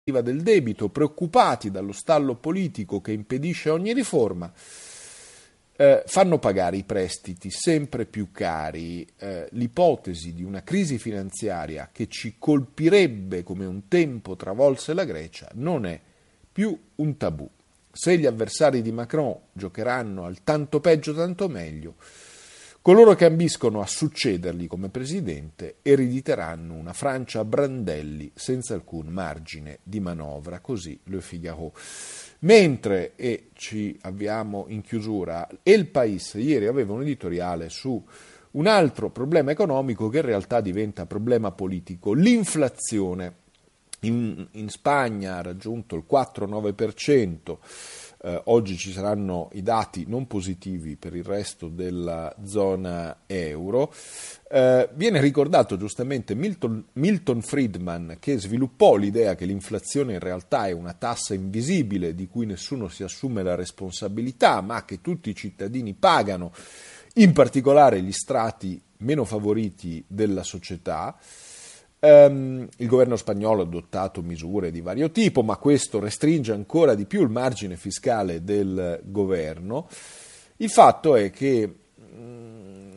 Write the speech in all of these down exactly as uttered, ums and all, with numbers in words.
del debito, preoccupati dallo stallo politico che impedisce ogni riforma, eh, fanno pagare i prestiti sempre più cari. Eh, l'ipotesi di una crisi finanziaria che ci colpirebbe come un tempo travolse la Grecia non è più un tabù. Se gli avversari di Macron giocheranno al tanto peggio tanto meglio, coloro che ambiscono a succedergli come presidente erediteranno una Francia a brandelli senza alcun margine di manovra, così Le Figaro. Mentre, e ci avviamo in chiusura, El País ieri aveva un editoriale su un altro problema economico che in realtà diventa problema politico, l'inflazione. In, in Spagna ha raggiunto il quattro virgola nove per cento, eh, oggi ci saranno i dati non positivi per il resto della zona euro. Eh, viene ricordato giustamente Milton, Milton Friedman, che sviluppò l'idea che l'inflazione in realtà è una tassa invisibile di cui nessuno si assume la responsabilità, ma che tutti i cittadini pagano, in particolare gli strati meno favoriti della società. Um, il governo spagnolo ha adottato misure di vario tipo, ma questo restringe ancora di più il margine fiscale del governo. Il fatto è che um,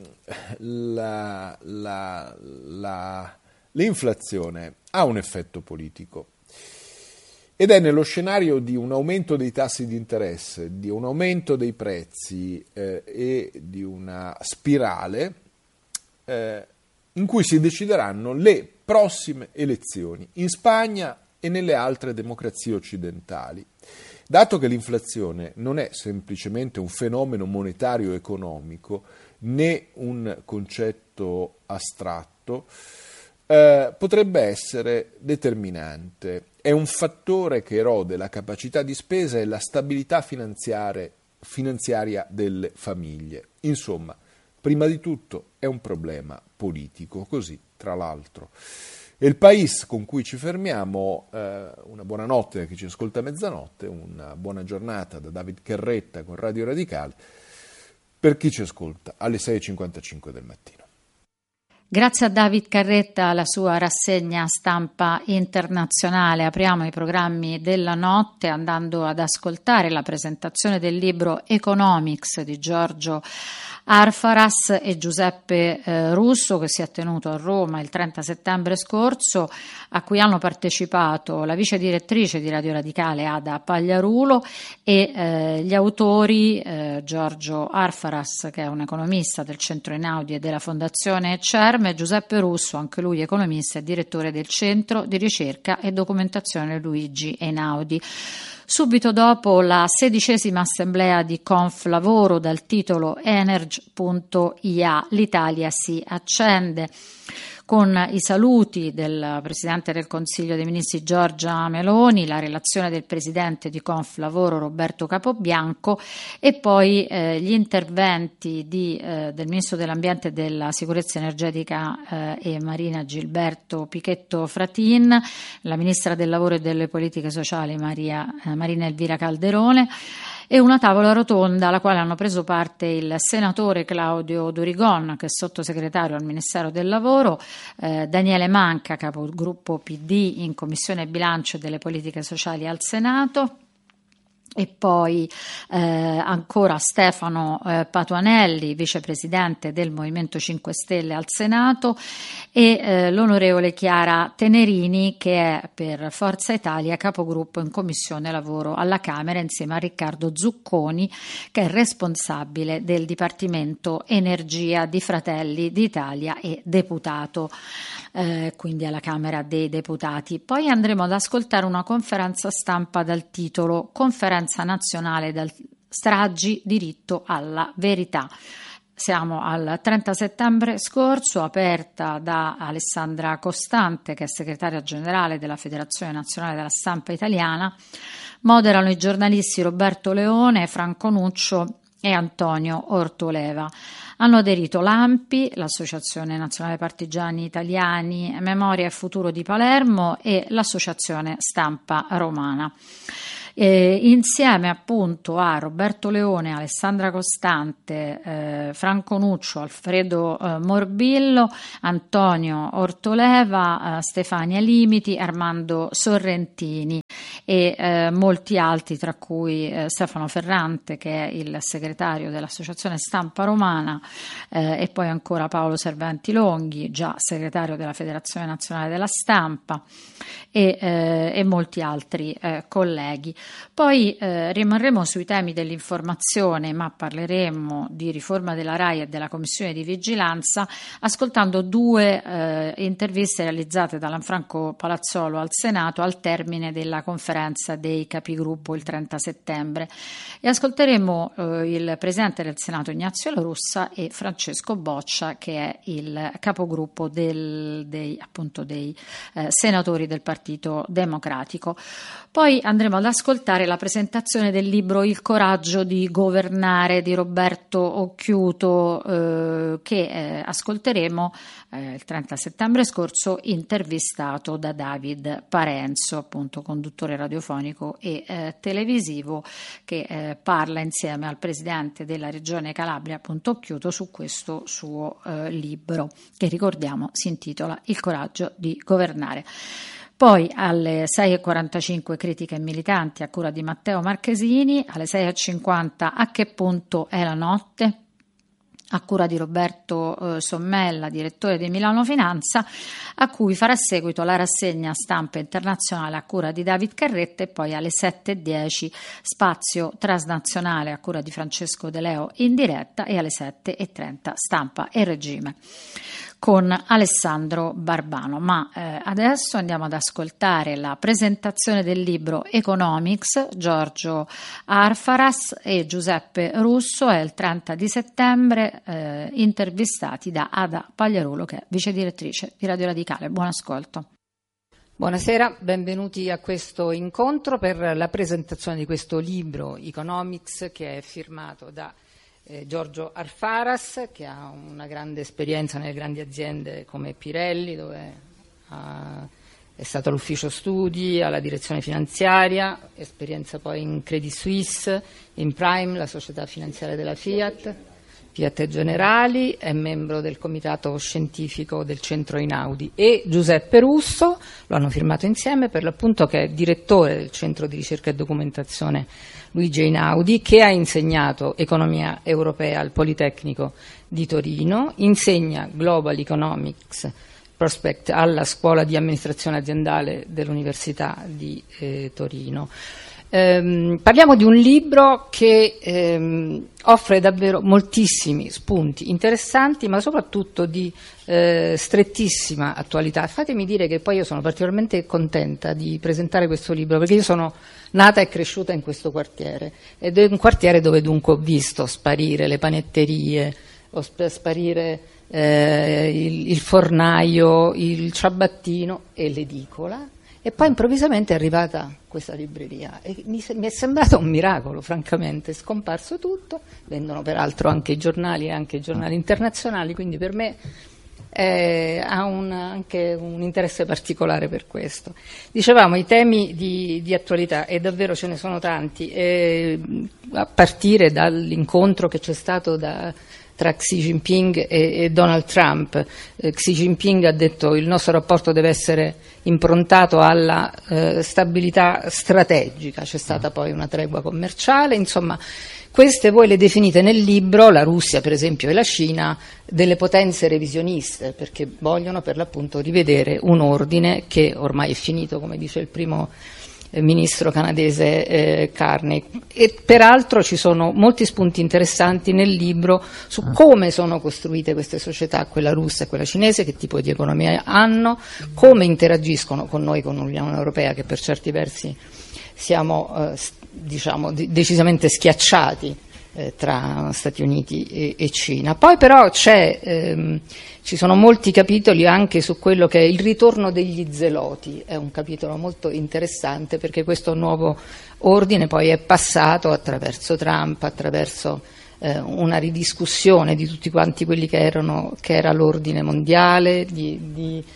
la, la, la, l'inflazione ha un effetto politico ed è nello scenario di un aumento dei tassi di interesse, di un aumento dei prezzi eh, e di una spirale eh, in cui si decideranno le prossime elezioni in Spagna e nelle altre democrazie occidentali. Dato che l'inflazione non è semplicemente un fenomeno monetario economico né un concetto astratto, eh, potrebbe essere determinante. È un fattore che erode la capacità di spesa e la stabilità finanziaria delle famiglie. Insomma, prima di tutto è un problema politico, così tra l'altro. E il País con cui ci fermiamo, eh, una buona notte a chi ci ascolta a mezzanotte, una buona giornata da David Carretta con Radio Radicale, per chi ci ascolta alle sei e cinquantacinque del mattino. Grazie a David Carretta, alla sua rassegna stampa internazionale. Apriamo i programmi della notte andando ad ascoltare la presentazione del libro Economics di Giorgio Arfaras e Giuseppe eh, Russo, che si è tenuto a Roma il trenta settembre scorso, a cui hanno partecipato la vice direttrice di Radio Radicale Ada Pagliarulo e eh, gli autori eh, Giorgio Arfaras, che è un economista del Centro Einaudi e della Fondazione CERM, e Giuseppe Russo, anche lui economista e direttore del Centro di Ricerca e Documentazione Luigi Einaudi. Subito dopo la sedicesima assemblea di Conflavoro dal titolo Energy punto i a, l'Italia si accende, con i saluti del Presidente del Consiglio dei Ministri Giorgia Meloni, la relazione del Presidente di Conflavoro Roberto Capobianco e poi eh, gli interventi di, eh, del Ministro dell'Ambiente e della Sicurezza Energetica eh, e Marina Gilberto Pichetto Fratin, la Ministra del Lavoro e delle Politiche Sociali Maria, eh, Marina Elvira Calderone, e una tavola rotonda alla quale hanno preso parte il senatore Claudio Dorigon, che è sottosegretario al Ministero del Lavoro, eh, Daniele Manca, capogruppo P D in Commissione Bilancio e delle Politiche Sociali al Senato, e poi eh, ancora Stefano eh, Patuanelli, vicepresidente del Movimento cinque Stelle al Senato, e eh, l'onorevole Chiara Tenerini, che è per Forza Italia capogruppo in Commissione Lavoro alla Camera, insieme a Riccardo Zucconi, che è responsabile del Dipartimento Energia di Fratelli d'Italia e deputato eh, quindi alla Camera dei Deputati. Poi andremo ad ascoltare una conferenza stampa dal titolo Conferenza nazionale dal stragi, diritto alla verità. Siamo al trenta settembre scorso, aperta da Alessandra Costante, che è segretaria generale della Federazione Nazionale della Stampa Italiana. Moderano i giornalisti Roberto Leone, Franco Nuccio e Antonio Ortoleva. Hanno aderito l'ANPI, l'Associazione Nazionale Partigiani Italiani, Memoria e Futuro di Palermo, e l'Associazione Stampa Romana. eh, insieme appunto a Roberto Leone, Alessandra Costante, eh, Franco Nuccio, Alfredo eh, Morbillo, Antonio Ortoleva, eh, Stefania Limiti, Armando Sorrentini e eh, molti altri, tra cui eh, Stefano Ferrante, che è il segretario dell'Associazione Stampa Romana, eh, e poi ancora Paolo Serventi Longhi, già segretario della Federazione Nazionale della Stampa, e, eh, e molti altri eh, colleghi. Poi eh, rimarremo sui temi dell'informazione, ma parleremo di riforma della RAI e della Commissione di Vigilanza, ascoltando due eh, interviste realizzate da Lanfranco Palazzolo al Senato al termine della conferenza dei capigruppo il trenta settembre, e ascolteremo eh, il presidente del Senato Ignazio La Russa e Francesco Boccia, che è il capogruppo del, dei, appunto dei eh, senatori del Partito Democratico. Poi andremo ad ascoltare la presentazione del libro Il coraggio di governare di Roberto Occhiuto, eh, che eh, ascolteremo eh, il trenta settembre scorso, intervistato da David Parenzo, appunto conduttore radiofonico e eh, televisivo, che eh, parla insieme al presidente della regione Calabria, appunto Occhiuto, su questo suo eh, libro, che ricordiamo si intitola Il coraggio di governare. Poi alle sei e quarantacinque Critiche militanti a cura di Matteo Marchesini, alle sei e cinquanta A che punto è la notte, a cura di Roberto eh, Sommella, direttore di Milano Finanza, a cui farà seguito la rassegna Stampa Internazionale a cura di David Carretta, e poi alle sette e dieci Spazio Transnazionale a cura di Francesco De Leo in diretta, e alle sette e trenta Stampa e Regime con Alessandro Barbano. Ma eh, adesso andiamo ad ascoltare la presentazione del libro Economics, Giorgio Arfaras e Giuseppe Russo, è il trenta di settembre, eh, intervistati da Ada Pagliarulo, che è vice direttrice di Radio Radicale. Buon ascolto. Buonasera, benvenuti a questo incontro per la presentazione di questo libro Economics, che è firmato da Eh, Giorgio Arfaras, che ha una grande esperienza nelle grandi aziende come Pirelli, dove ha, è stato all'ufficio studi, alla direzione finanziaria, esperienza poi in Credit Suisse, in Prime, la società finanziaria della Fiat, Fiat Generali, è membro del comitato scientifico del centro Einaudi, e Giuseppe Russo, lo hanno firmato insieme per l'appunto, che è direttore del centro di ricerca e documentazione Luigi Einaudi, che ha insegnato economia europea al Politecnico di Torino, insegna Global Economics Prospect alla scuola di amministrazione aziendale dell'Università di eh, Torino. Ehm, parliamo di un libro che ehm, offre davvero moltissimi spunti interessanti, ma soprattutto di eh, strettissima attualità. Fatemi dire che poi io sono particolarmente contenta di presentare questo libro, perché io sono nata e cresciuta in questo quartiere, ed è un quartiere dove dunque ho visto sparire le panetterie, ho sp- sparire eh, il, il fornaio, il ciabattino e l'edicola. E poi improvvisamente è arrivata questa libreria e mi, mi è sembrato un miracolo, francamente, è scomparso tutto, vendono peraltro anche i giornali e anche i giornali internazionali, quindi per me eh, ha un, anche un interesse particolare per questo. Dicevamo, i temi di, di attualità, e davvero ce ne sono tanti, eh, a partire dall'incontro che c'è stato da tra Xi Jinping e, e Donald Trump. Eh, Xi Jinping ha detto: il nostro rapporto deve essere improntato alla eh, stabilità strategica, c'è stata poi una tregua commerciale, insomma queste voi le definite nel libro, la Russia per esempio e la Cina, delle potenze revisioniste, perché vogliono per l'appunto rivedere un ordine che ormai è finito, come dice il primo ministro canadese eh, Carney. E peraltro ci sono molti spunti interessanti nel libro su come sono costruite queste società, quella russa e quella cinese, che tipo di economia hanno, come interagiscono con noi, con l'Unione Europea, che per certi versi siamo eh, diciamo d- decisamente schiacciati eh, tra Stati Uniti e, e Cina. Poi però c'è ehm, ci sono molti capitoli anche su quello che è il ritorno degli zeloti, è un capitolo molto interessante, perché questo nuovo ordine poi è passato attraverso Trump, attraverso eh, una ridiscussione di tutti quanti quelli che erano che era l'ordine mondiale, di, di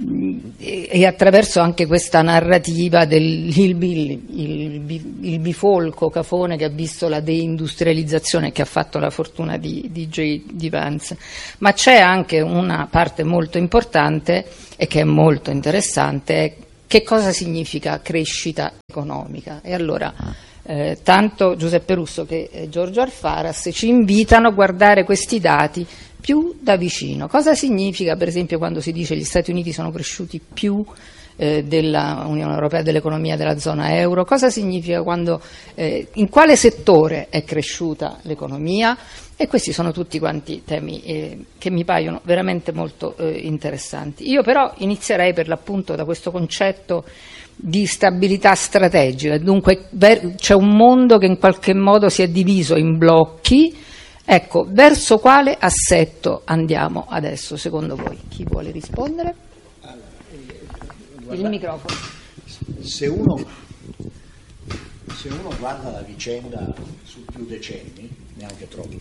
e attraverso anche questa narrativa del il, il, il bifolco cafone che ha visto la deindustrializzazione e che ha fatto la fortuna di, di J D. Vance. Ma c'è anche una parte molto importante e che è molto interessante: che cosa significa crescita economica. E allora eh, tanto Giuseppe Russo che eh, Giorgio Alfaras ci invitano a guardare questi dati più da vicino. Cosa significa, per esempio, quando si dice che gli Stati Uniti sono cresciuti più eh, della Unione Europea, dell'economia della zona euro? Cosa significa quando, eh, in quale settore è cresciuta l'economia? E questi sono tutti quanti temi eh, che mi paiono veramente molto eh, interessanti. Io però inizierei per l'appunto da questo concetto di stabilità strategica. Dunque ver- c'è un mondo che in qualche modo si è diviso in blocchi. Ecco, verso quale assetto andiamo adesso, secondo voi? Chi vuole rispondere? Allora, eh, Il microfono. Se uno, se uno guarda la vicenda su più decenni, neanche troppo.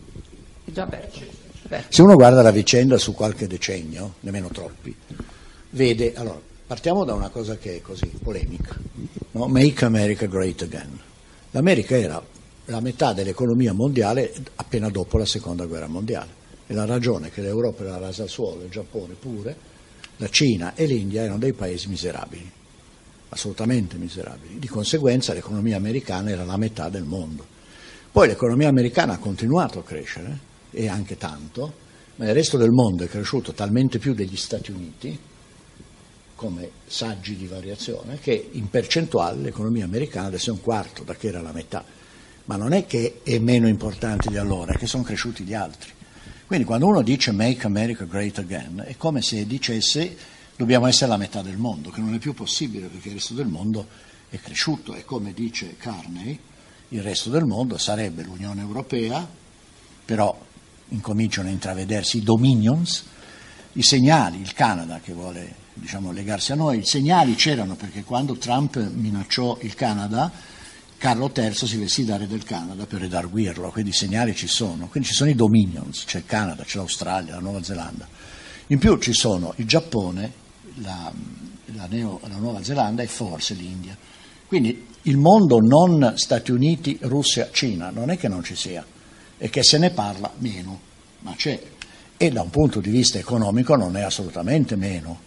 È già aperto. aperto. Se uno guarda la vicenda su qualche decennio, nemmeno troppi, vede, allora, partiamo da una cosa che è così polemica, no? Make America Great Again. L'America era la metà dell'economia mondiale appena dopo la seconda guerra mondiale, e la ragione che l'Europa era rasa al suolo, il Giappone pure, la Cina e l'India erano dei paesi miserabili, assolutamente miserabili. Di conseguenza l'economia americana era la metà del mondo. Poi l'economia americana ha continuato a crescere, e anche tanto, ma nel resto del mondo è cresciuto talmente più degli Stati Uniti, come saggi di variazione, che in percentuale l'economia americana adesso è un quarto da che era la metà. Ma non è che è meno importante di allora, è che sono cresciuti gli altri. Quindi quando uno dice Make America Great Again, è come se dicesse dobbiamo essere la metà del mondo, che non è più possibile perché il resto del mondo è cresciuto. E come dice Carney, il resto del mondo sarebbe l'Unione Europea, però incominciano a intravedersi i dominions, i segnali, il Canada che vuole, diciamo, legarsi a noi. I segnali c'erano perché quando Trump minacciò il Canada, Carlo terzo si vestì da re del Canada per redarguirlo, quindi i segnali ci sono. Quindi ci sono i dominions, c'è il Canada, c'è l'Australia, la Nuova Zelanda. In più ci sono il Giappone, la, la, Neo, la Nuova Zelanda e forse l'India. Quindi il mondo non Stati Uniti, Russia, Cina, non è che non ci sia, è che se ne parla meno, ma c'è. E da un punto di vista economico non è assolutamente meno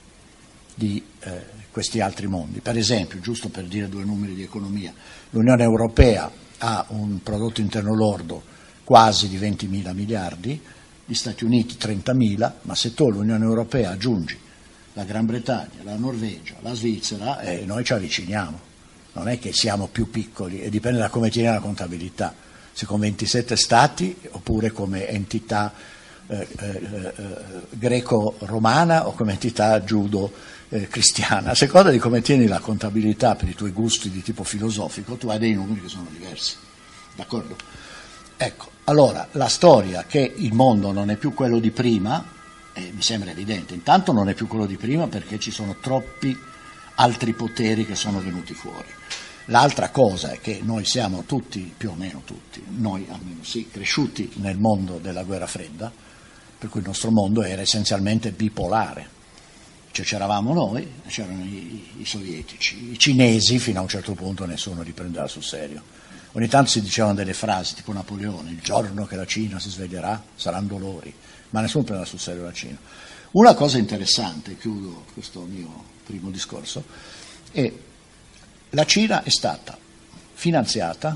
di eh, questi altri mondi. Per esempio, giusto per dire due numeri di economia, l'Unione Europea ha un prodotto interno lordo quasi di ventimila miliardi, gli Stati Uniti trentamila, ma se tu all'Unione Europea aggiungi la Gran Bretagna, la Norvegia, la Svizzera, eh, noi ci avviciniamo. Non è che siamo più piccoli, e dipende da come tiene la contabilità, se con ventisette stati oppure come entità eh, eh, eh, greco-romana o come entità giudo Eh, cristiana. A seconda di come tieni la contabilità per i tuoi gusti di tipo filosofico, tu hai dei numeri che sono diversi, d'accordo? Ecco, allora la storia che il mondo non è più quello di prima, eh, mi sembra evidente. Intanto non è più quello di prima perché ci sono troppi altri poteri che sono venuti fuori. L'altra cosa è che noi siamo tutti, più o meno tutti, noi almeno sì, cresciuti nel mondo della guerra fredda, per cui il nostro mondo era essenzialmente bipolare. Cioè c'eravamo noi, c'erano i, i sovietici, i cinesi fino a un certo punto nessuno li prendeva sul serio. Ogni tanto si dicevano delle frasi tipo Napoleone, il giorno che la Cina si sveglierà saranno dolori, ma nessuno prendeva sul serio la Cina. Una cosa interessante, chiudo questo mio primo discorso, è la Cina è stata finanziata,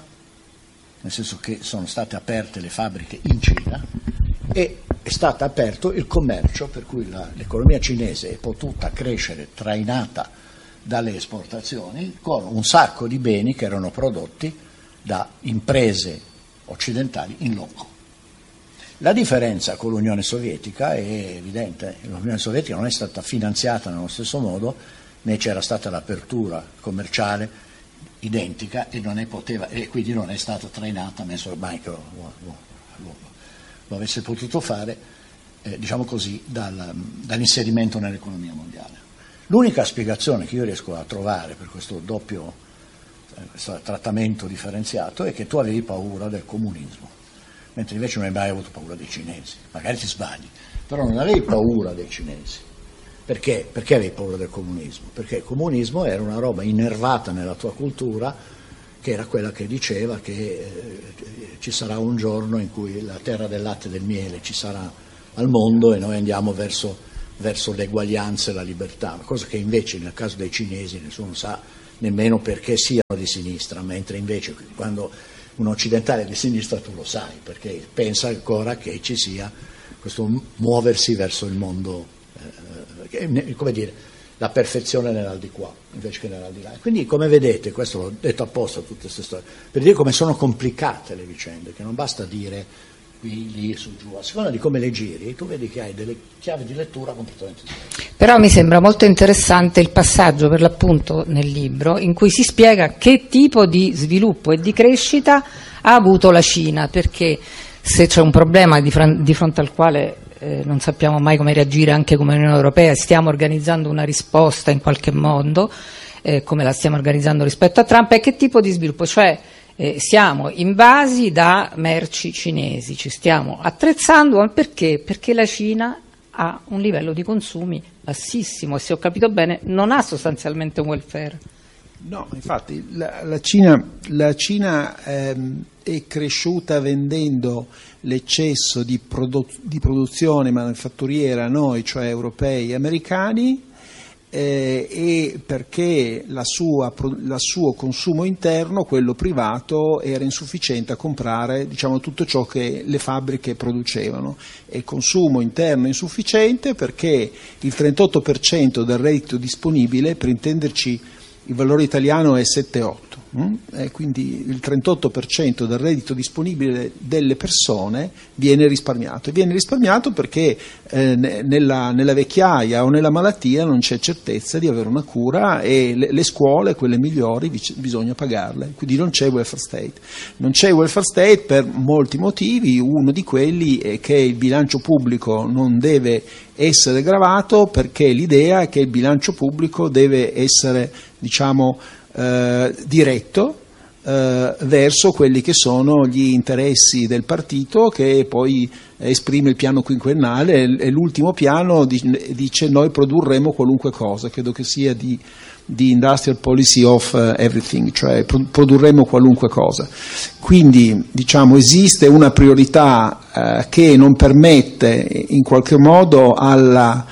nel senso che sono state aperte le fabbriche in Cina, e è stato aperto il commercio, per cui la, l'economia cinese è potuta crescere trainata dalle esportazioni con un sacco di beni che erano prodotti da imprese occidentali in loco. La differenza con l'Unione Sovietica è evidente: l'Unione Sovietica non è stata finanziata nello stesso modo, né c'era stata l'apertura commerciale identica e, non è poteva, e quindi non è stata trainata, messo ormai che lo, lo, lo, lo avesse potuto fare, eh, diciamo così, dal, dall'inserimento nell'economia mondiale. L'unica spiegazione che io riesco a trovare per questo doppio eh, questo trattamento differenziato è che tu avevi paura del comunismo, mentre invece non hai mai avuto paura dei cinesi. Magari ti sbagli, però non avevi paura dei cinesi, Perché? Perché avevi paura del comunismo? Perché il comunismo era una roba innervata nella tua cultura, che era quella che diceva che eh, ci sarà un giorno in cui la terra del latte e del miele ci sarà al mondo e noi andiamo verso, verso l'eguaglianza e la libertà, cosa che invece nel caso dei cinesi nessuno sa nemmeno perché siano di sinistra, mentre invece quando un occidentale è di sinistra tu lo sai, perché pensa ancora che ci sia questo muoversi verso il mondo, eh, come dire, la perfezione nell'al di qua invece che nell'al di là. Quindi, come vedete, questo l'ho detto apposta tutte queste storie, per dire come sono complicate le vicende, che non basta dire qui, lì, su, giù, a seconda di come le giri, tu vedi che hai delle chiavi di lettura completamente diverse. Però mi sembra molto interessante il passaggio, per l'appunto, nel libro, in cui si spiega che tipo di sviluppo e di crescita ha avuto la Cina, perché se c'è un problema di, fran- di fronte al quale eh, non sappiamo mai come reagire anche come Unione Europea, stiamo organizzando una risposta in qualche modo, eh, come la stiamo organizzando rispetto a Trump, e che tipo di sviluppo, cioè eh, siamo invasi da merci cinesi, ci stiamo attrezzando, ma perché? Perché la Cina ha un livello di consumi bassissimo e, se ho capito bene, non ha sostanzialmente un welfare. No, infatti la, la Cina, la Cina ehm, è cresciuta vendendo l'eccesso di, produ- di produzione manifatturiera a noi, cioè europei e americani, eh, e perché la sua, il suo consumo interno, quello privato, era insufficiente a comprare, diciamo, tutto ciò che le fabbriche producevano. E il consumo interno è insufficiente perché il trentotto per cento del reddito disponibile, per intenderci, il valore italiano è sette otto, hm? E quindi il trentotto per cento del reddito disponibile delle persone viene risparmiato. E viene risparmiato perché eh, nella, nella vecchiaia o nella malattia non c'è certezza di avere una cura, e le, le scuole, quelle migliori, bisogna pagarle. Quindi non c'è welfare state. Non c'è welfare state per molti motivi. Uno di quelli è che il bilancio pubblico non deve essere gravato, perché l'idea è che il bilancio pubblico deve essere, diciamo, eh, diretto eh, verso quelli che sono gli interessi del partito, che poi esprime il piano quinquennale, e l'ultimo piano dice noi produrremo qualunque cosa, credo che sia di di industrial policy of uh, everything, cioè produrremo qualunque cosa. Quindi, diciamo, esiste una priorità uh, che non permette in qualche modo alla,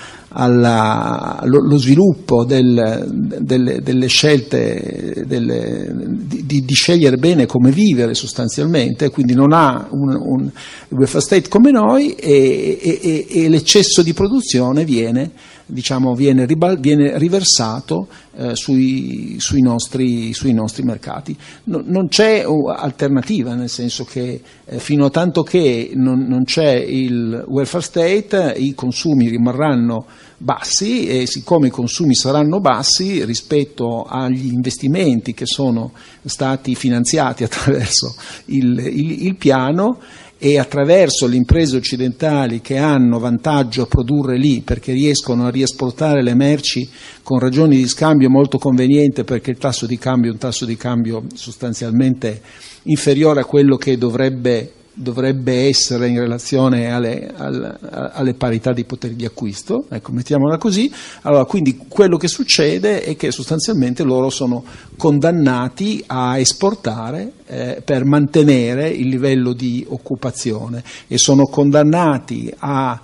alla, lo, lo sviluppo del, delle, delle scelte, delle, di, di scegliere bene come vivere sostanzialmente, quindi non ha un, un welfare state come noi, e, e, e l'eccesso di produzione viene, diciamo, viene, ribal- viene riversato eh, sui, sui, nostri, sui nostri mercati. No, non c'è alternativa, nel senso che eh, fino a tanto che non, non c'è il welfare state, i consumi rimarranno bassi, e siccome i consumi saranno bassi rispetto agli investimenti che sono stati finanziati attraverso il, il, il piano, e attraverso le imprese occidentali che hanno vantaggio a produrre lì perché riescono a riesportare le merci con ragioni di scambio molto conveniente, perché il tasso di cambio è un tasso di cambio sostanzialmente inferiore a quello che dovrebbe, dovrebbe essere in relazione alle, alle, alle parità di potere di acquisto, ecco, mettiamola così. Allora, quindi quello che succede è che sostanzialmente loro sono condannati a esportare eh, per mantenere il livello di occupazione, e sono condannati a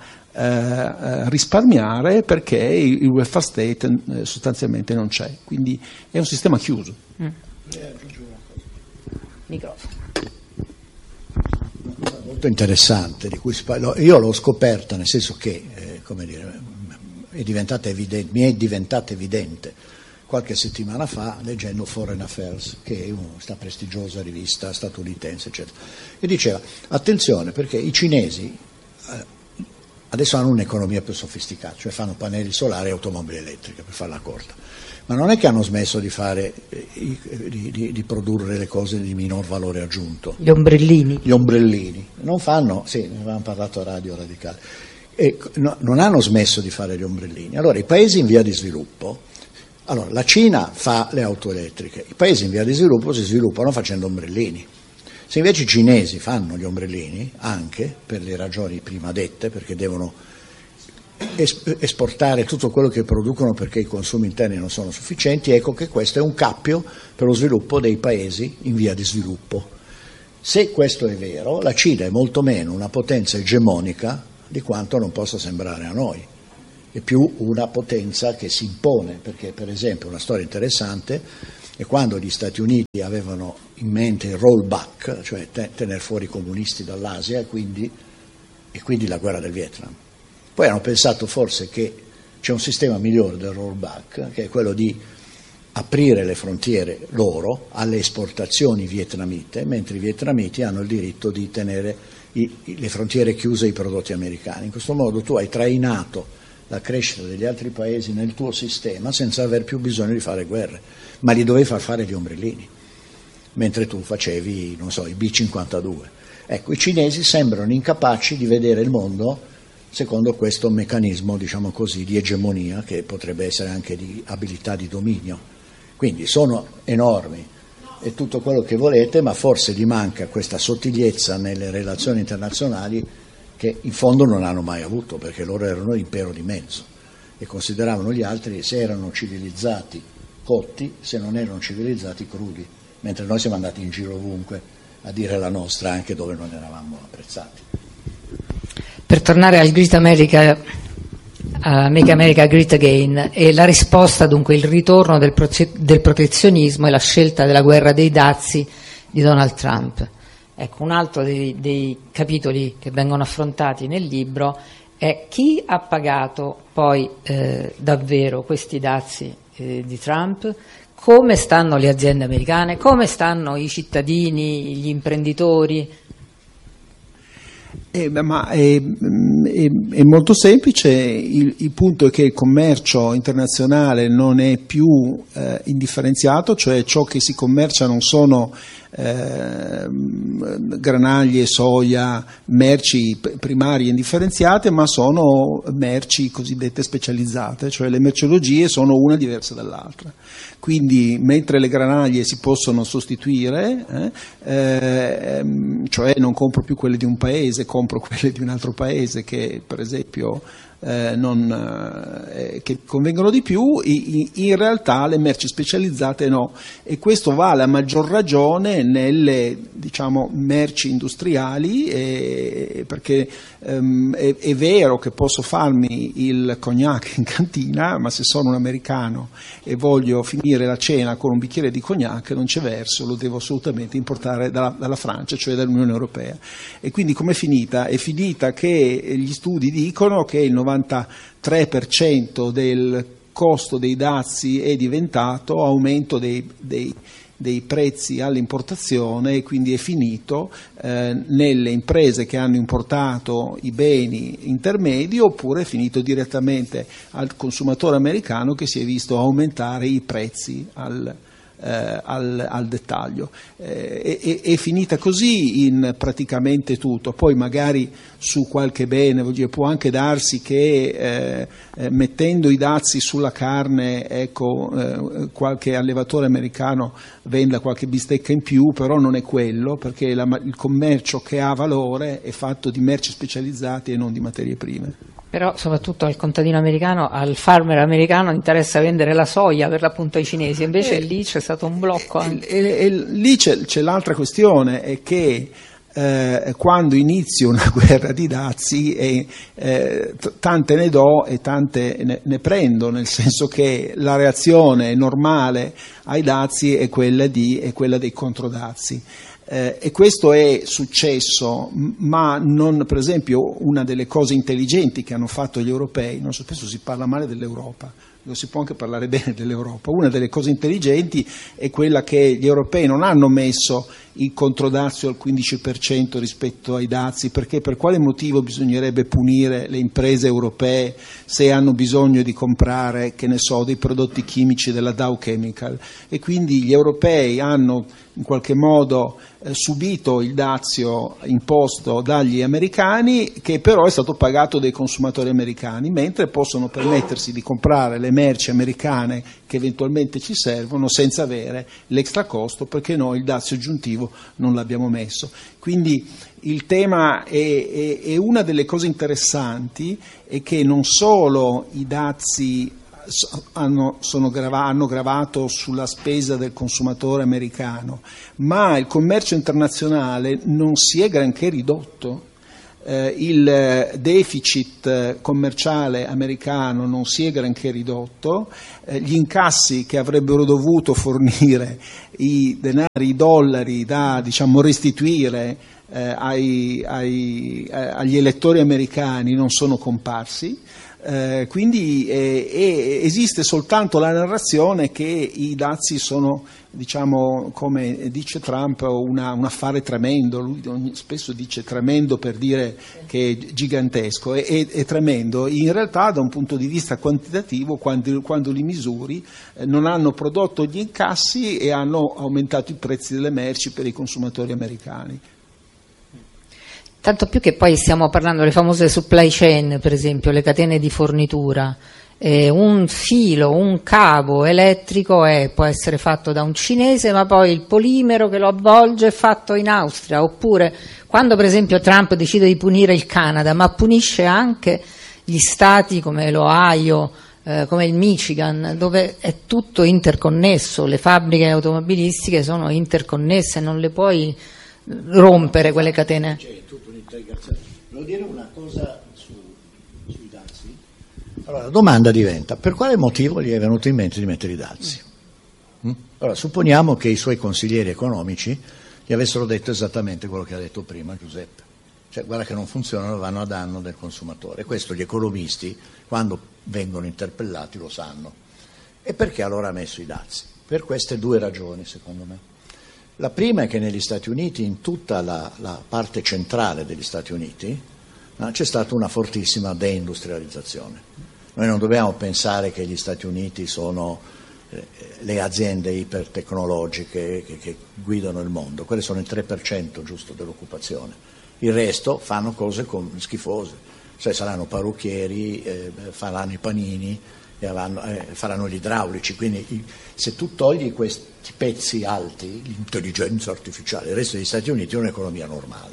eh, risparmiare perché il, il welfare state eh, sostanzialmente non c'è. Quindi è un sistema chiuso. Mm. Microfono. Molto interessante, di cui si parla. Io l'ho scoperta, nel senso che eh, come dire, è diventata evidente, mi è diventata evidente qualche settimana fa leggendo Foreign Affairs, che è questa prestigiosa rivista statunitense, eccetera, e diceva attenzione perché i cinesi eh, adesso hanno un'economia più sofisticata, cioè fanno pannelli solari e automobili elettriche, per farla corta, ma non è che hanno smesso di fare di, di, di produrre le cose di minor valore aggiunto, gli ombrellini gli ombrellini non fanno, sì, ne avevamo parlato a Radio Radicale, e no, non hanno smesso di fare gli ombrellini. Allora i paesi in via di sviluppo, allora la Cina fa le auto elettriche, i paesi in via di sviluppo si sviluppano facendo ombrellini. Se invece i cinesi fanno gli ombrellini, anche per le ragioni prima dette, perché devono esportare tutto quello che producono perché i consumi interni non sono sufficienti. Ecco che questo è un cappio per lo sviluppo dei paesi in via di sviluppo. Se questo è vero, la Cina è molto meno una potenza egemonica di quanto non possa sembrare a noi, è più una potenza che si impone, perché per esempio una storia interessante è quando gli Stati Uniti avevano in mente il rollback, cioè tenere fuori i comunisti dall'Asia e quindi, e quindi la guerra del Vietnam. Poi hanno pensato forse che c'è un sistema migliore del rollback, che è quello di aprire le frontiere loro alle esportazioni vietnamite, mentre i vietnamiti hanno il diritto di tenere i, le frontiere chiuse ai prodotti americani. In questo modo tu hai trainato la crescita degli altri paesi nel tuo sistema senza aver più bisogno di fare guerre, ma li dovevi far fare gli ombrellini, mentre tu facevi, non so, i B cinquantadue. Ecco, i cinesi sembrano incapaci di vedere il mondo secondo questo meccanismo, diciamo così, di egemonia, che potrebbe essere anche di abilità di dominio. Quindi sono enormi e tutto quello che volete, ma forse gli manca questa sottigliezza nelle relazioni internazionali che in fondo non hanno mai avuto, perché loro erano l'impero di mezzo e consideravano gli altri, se erano civilizzati, cotti, se non erano civilizzati, crudi, mentre noi siamo andati in giro ovunque a dire la nostra anche dove non eravamo apprezzati. Per tornare al Great America, uh, Make America Great Again, e la risposta dunque il ritorno del, proce- del protezionismo e la scelta della guerra dei dazi di Donald Trump. Ecco, un altro dei, dei capitoli che vengono affrontati nel libro è chi ha pagato poi eh, davvero questi dazi eh, di Trump, come stanno le aziende americane, come stanno i cittadini, gli imprenditori. Eh, ma è, è, è molto semplice, il, il punto è che il commercio internazionale non è più eh, indifferenziato, cioè ciò che si commercia non sono eh, granaglie, soia, merci primarie indifferenziate, ma sono merci cosiddette specializzate, cioè le merceologie sono una diversa dall'altra. Quindi mentre le granaglie si possono sostituire, eh, eh, cioè non compro più quelle di un paese, compro quelle di un altro paese che per esempio eh, non, eh, che convengono di più, in, in realtà le merci specializzate no, e questo vale a maggior ragione nelle, diciamo, merci industriali, eh, perché ehm, è, è vero che posso farmi il cognac in cantina, ma se sono un americano e voglio finire la cena con un bicchiere di cognac non c'è verso, lo devo assolutamente importare dalla, dalla Francia, cioè dall'Unione Europea. E quindi com'è finita? È finita che gli studi dicono che il novantatré per cento del costo dei dazi è diventato aumento dei, dei, dei prezzi all'importazione, e quindi è finito eh, nelle imprese che hanno importato i beni intermedi, oppure è finito direttamente al consumatore americano che si è visto aumentare i prezzi al Eh, al, al dettaglio. Eh, è, è finita così in praticamente tutto. Poi magari su qualche bene, voglio dire, può anche darsi che eh, eh, mettendo i dazi sulla carne, ecco, eh, qualche allevatore americano venda qualche bistecca in più, però non è quello, perché la, il commercio che ha valore è fatto di merci specializzati e non di materie prime. Però soprattutto al contadino americano, al farmer americano interessa vendere la soia per l'appunto ai cinesi, invece eh, lì c'è stato un blocco. Anche. E, e, e lì c'è, c'è l'altra questione, è che eh, quando inizia una guerra di dazi e, eh, t- tante ne do e tante ne, ne prendo, nel senso che la reazione normale ai dazi è quella, di, è quella dei controdazi. Eh, e questo è successo, ma non, per esempio, una delle cose intelligenti che hanno fatto gli europei, non so, spesso si parla male dell'Europa, non si può anche parlare bene dell'Europa, una delle cose intelligenti è quella che gli europei non hanno messo il controdazio al quindici per cento rispetto ai dazi, perché per quale motivo bisognerebbe punire le imprese europee se hanno bisogno di comprare, che ne so, dei prodotti chimici della Dow Chemical, e quindi gli europei hanno in qualche modo eh, subito il dazio imposto dagli americani, che però è stato pagato dai consumatori americani, mentre possono permettersi di comprare le merci americane che eventualmente ci servono senza avere l'extra costo, perché noi il dazio aggiuntivo non l'abbiamo messo. Quindi il tema è, è, è una delle cose interessanti, è che non solo i dazi hanno, sono grava, hanno gravato sulla spesa del consumatore americano, ma il commercio internazionale non si è granché ridotto. Eh, il deficit commerciale americano non si è granché ridotto, eh, gli incassi che avrebbero dovuto fornire i denari, i dollari da, diciamo, restituire eh, ai, ai, eh, agli elettori americani non sono comparsi. Eh, quindi eh, eh, esiste soltanto la narrazione che i dazi sono, diciamo, come dice Trump, una, un affare tremendo. Lui ogni, spesso dice tremendo per dire che è gigantesco, è, è, è tremendo. In realtà, da un punto di vista quantitativo, quando, quando li misuri, eh, non hanno prodotto gli incassi e hanno aumentato i prezzi delle merci per i consumatori americani. Tanto più che poi stiamo parlando delle famose supply chain, per esempio, le catene di fornitura. Eh, un filo, un cavo elettrico è, può essere fatto da un cinese, ma poi il polimero che lo avvolge è fatto in Austria. Oppure quando per esempio Trump decide di punire il Canada, ma punisce anche gli stati come l'Ohio, eh, come il Michigan, dove è tutto interconnesso, le fabbriche automobilistiche sono interconnesse, non le puoi rompere quelle catene. C'è tutta un'integrazione. Devo dire una cosa su, sui dazi. Allora, la domanda diventa: per quale motivo gli è venuto in mente di mettere i dazi? Mm? Allora, supponiamo che i suoi consiglieri economici gli avessero detto esattamente quello che ha detto prima Giuseppe. Cioè, guarda che non funzionano, vanno a danno del consumatore. Questo gli economisti, quando vengono interpellati, lo sanno. E perché allora ha messo i dazi? Per queste due ragioni, secondo me. La prima è che negli Stati Uniti, in tutta la, la parte centrale degli Stati Uniti, no, c'è stata una fortissima deindustrializzazione. Noi non dobbiamo pensare che gli Stati Uniti sono eh, le aziende ipertecnologiche che, che guidano il mondo, quelle sono il tre per cento giusto dell'occupazione. Il resto fanno cose con, schifose, cioè saranno parrucchieri, eh, faranno i panini, e avranno, eh, faranno gli idraulici, quindi i, se tu togli questi pezzi alti, l'intelligenza artificiale, il resto degli Stati Uniti è un'economia normale.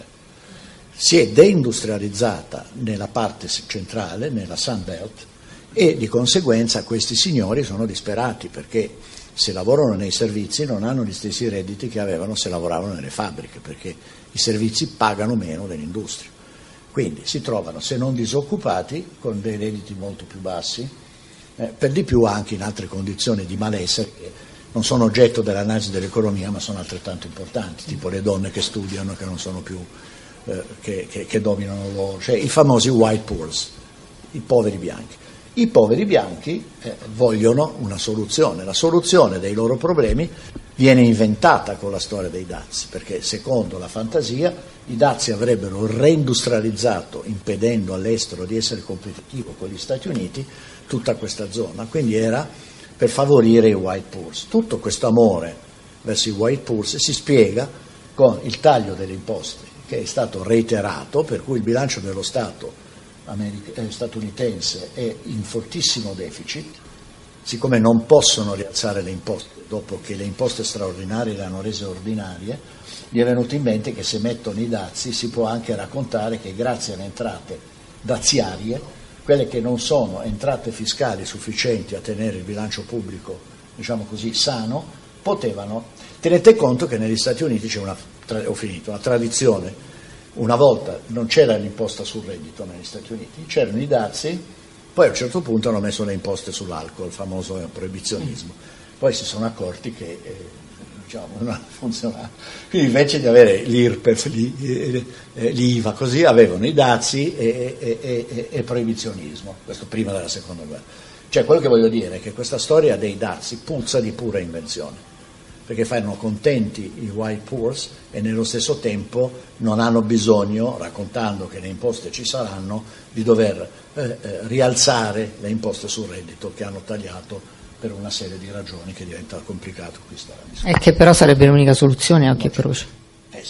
Si è deindustrializzata nella parte centrale, nella Sun Belt, e di conseguenza questi signori sono disperati perché se lavorano nei servizi non hanno gli stessi redditi che avevano se lavoravano nelle fabbriche, perché i servizi pagano meno dell'industria. Quindi si trovano, se non disoccupati, con dei redditi molto più bassi, Eh, per di più anche in altre condizioni di malessere che non sono oggetto dell'analisi dell'economia ma sono altrettanto importanti, tipo le donne che studiano, che non sono più, eh, che, che, che dominano loro, cioè i famosi white poors, i poveri bianchi. I poveri bianchi eh, vogliono una soluzione, la soluzione dei loro problemi viene inventata con la storia dei dazi, perché secondo la fantasia i dazi avrebbero reindustrializzato, impedendo all'estero di essere competitivo con gli Stati Uniti, tutta questa zona, quindi era per favorire i white poors. Tutto questo amore verso i white poors si spiega con il taglio delle imposte che è stato reiterato, per cui il bilancio dello Stato americ- eh, statunitense è in fortissimo deficit, siccome non possono rialzare le imposte dopo che le imposte straordinarie le hanno rese ordinarie, gli è venuto in mente che se mettono i dazi si può anche raccontare che grazie alle entrate daziarie, quelle che non sono entrate fiscali sufficienti a tenere il bilancio pubblico, diciamo così, sano, potevano. Tenete conto che negli Stati Uniti c'è una, ho finito, una tradizione. Una volta non c'era l'imposta sul reddito negli Stati Uniti, c'erano i dazi, poi a un certo punto hanno messo le imposte sull'alcol, il famoso proibizionismo. Poi si sono accorti che eh, diciamo, non funzionava. Quindi invece di avere l'I R P E F, l'I V A, così avevano i dazi e, e, e, e proibizionismo, questo prima della seconda guerra. Cioè quello che voglio dire è che questa storia dei dazi puzza di pura invenzione, perché fanno contenti i white poors e nello stesso tempo non hanno bisogno, raccontando che le imposte ci saranno, di dover eh, eh, rialzare le imposte sul reddito che hanno tagliato per una serie di ragioni che diventa complicato qui stare. E che però sarebbe l'unica soluzione anche per eh,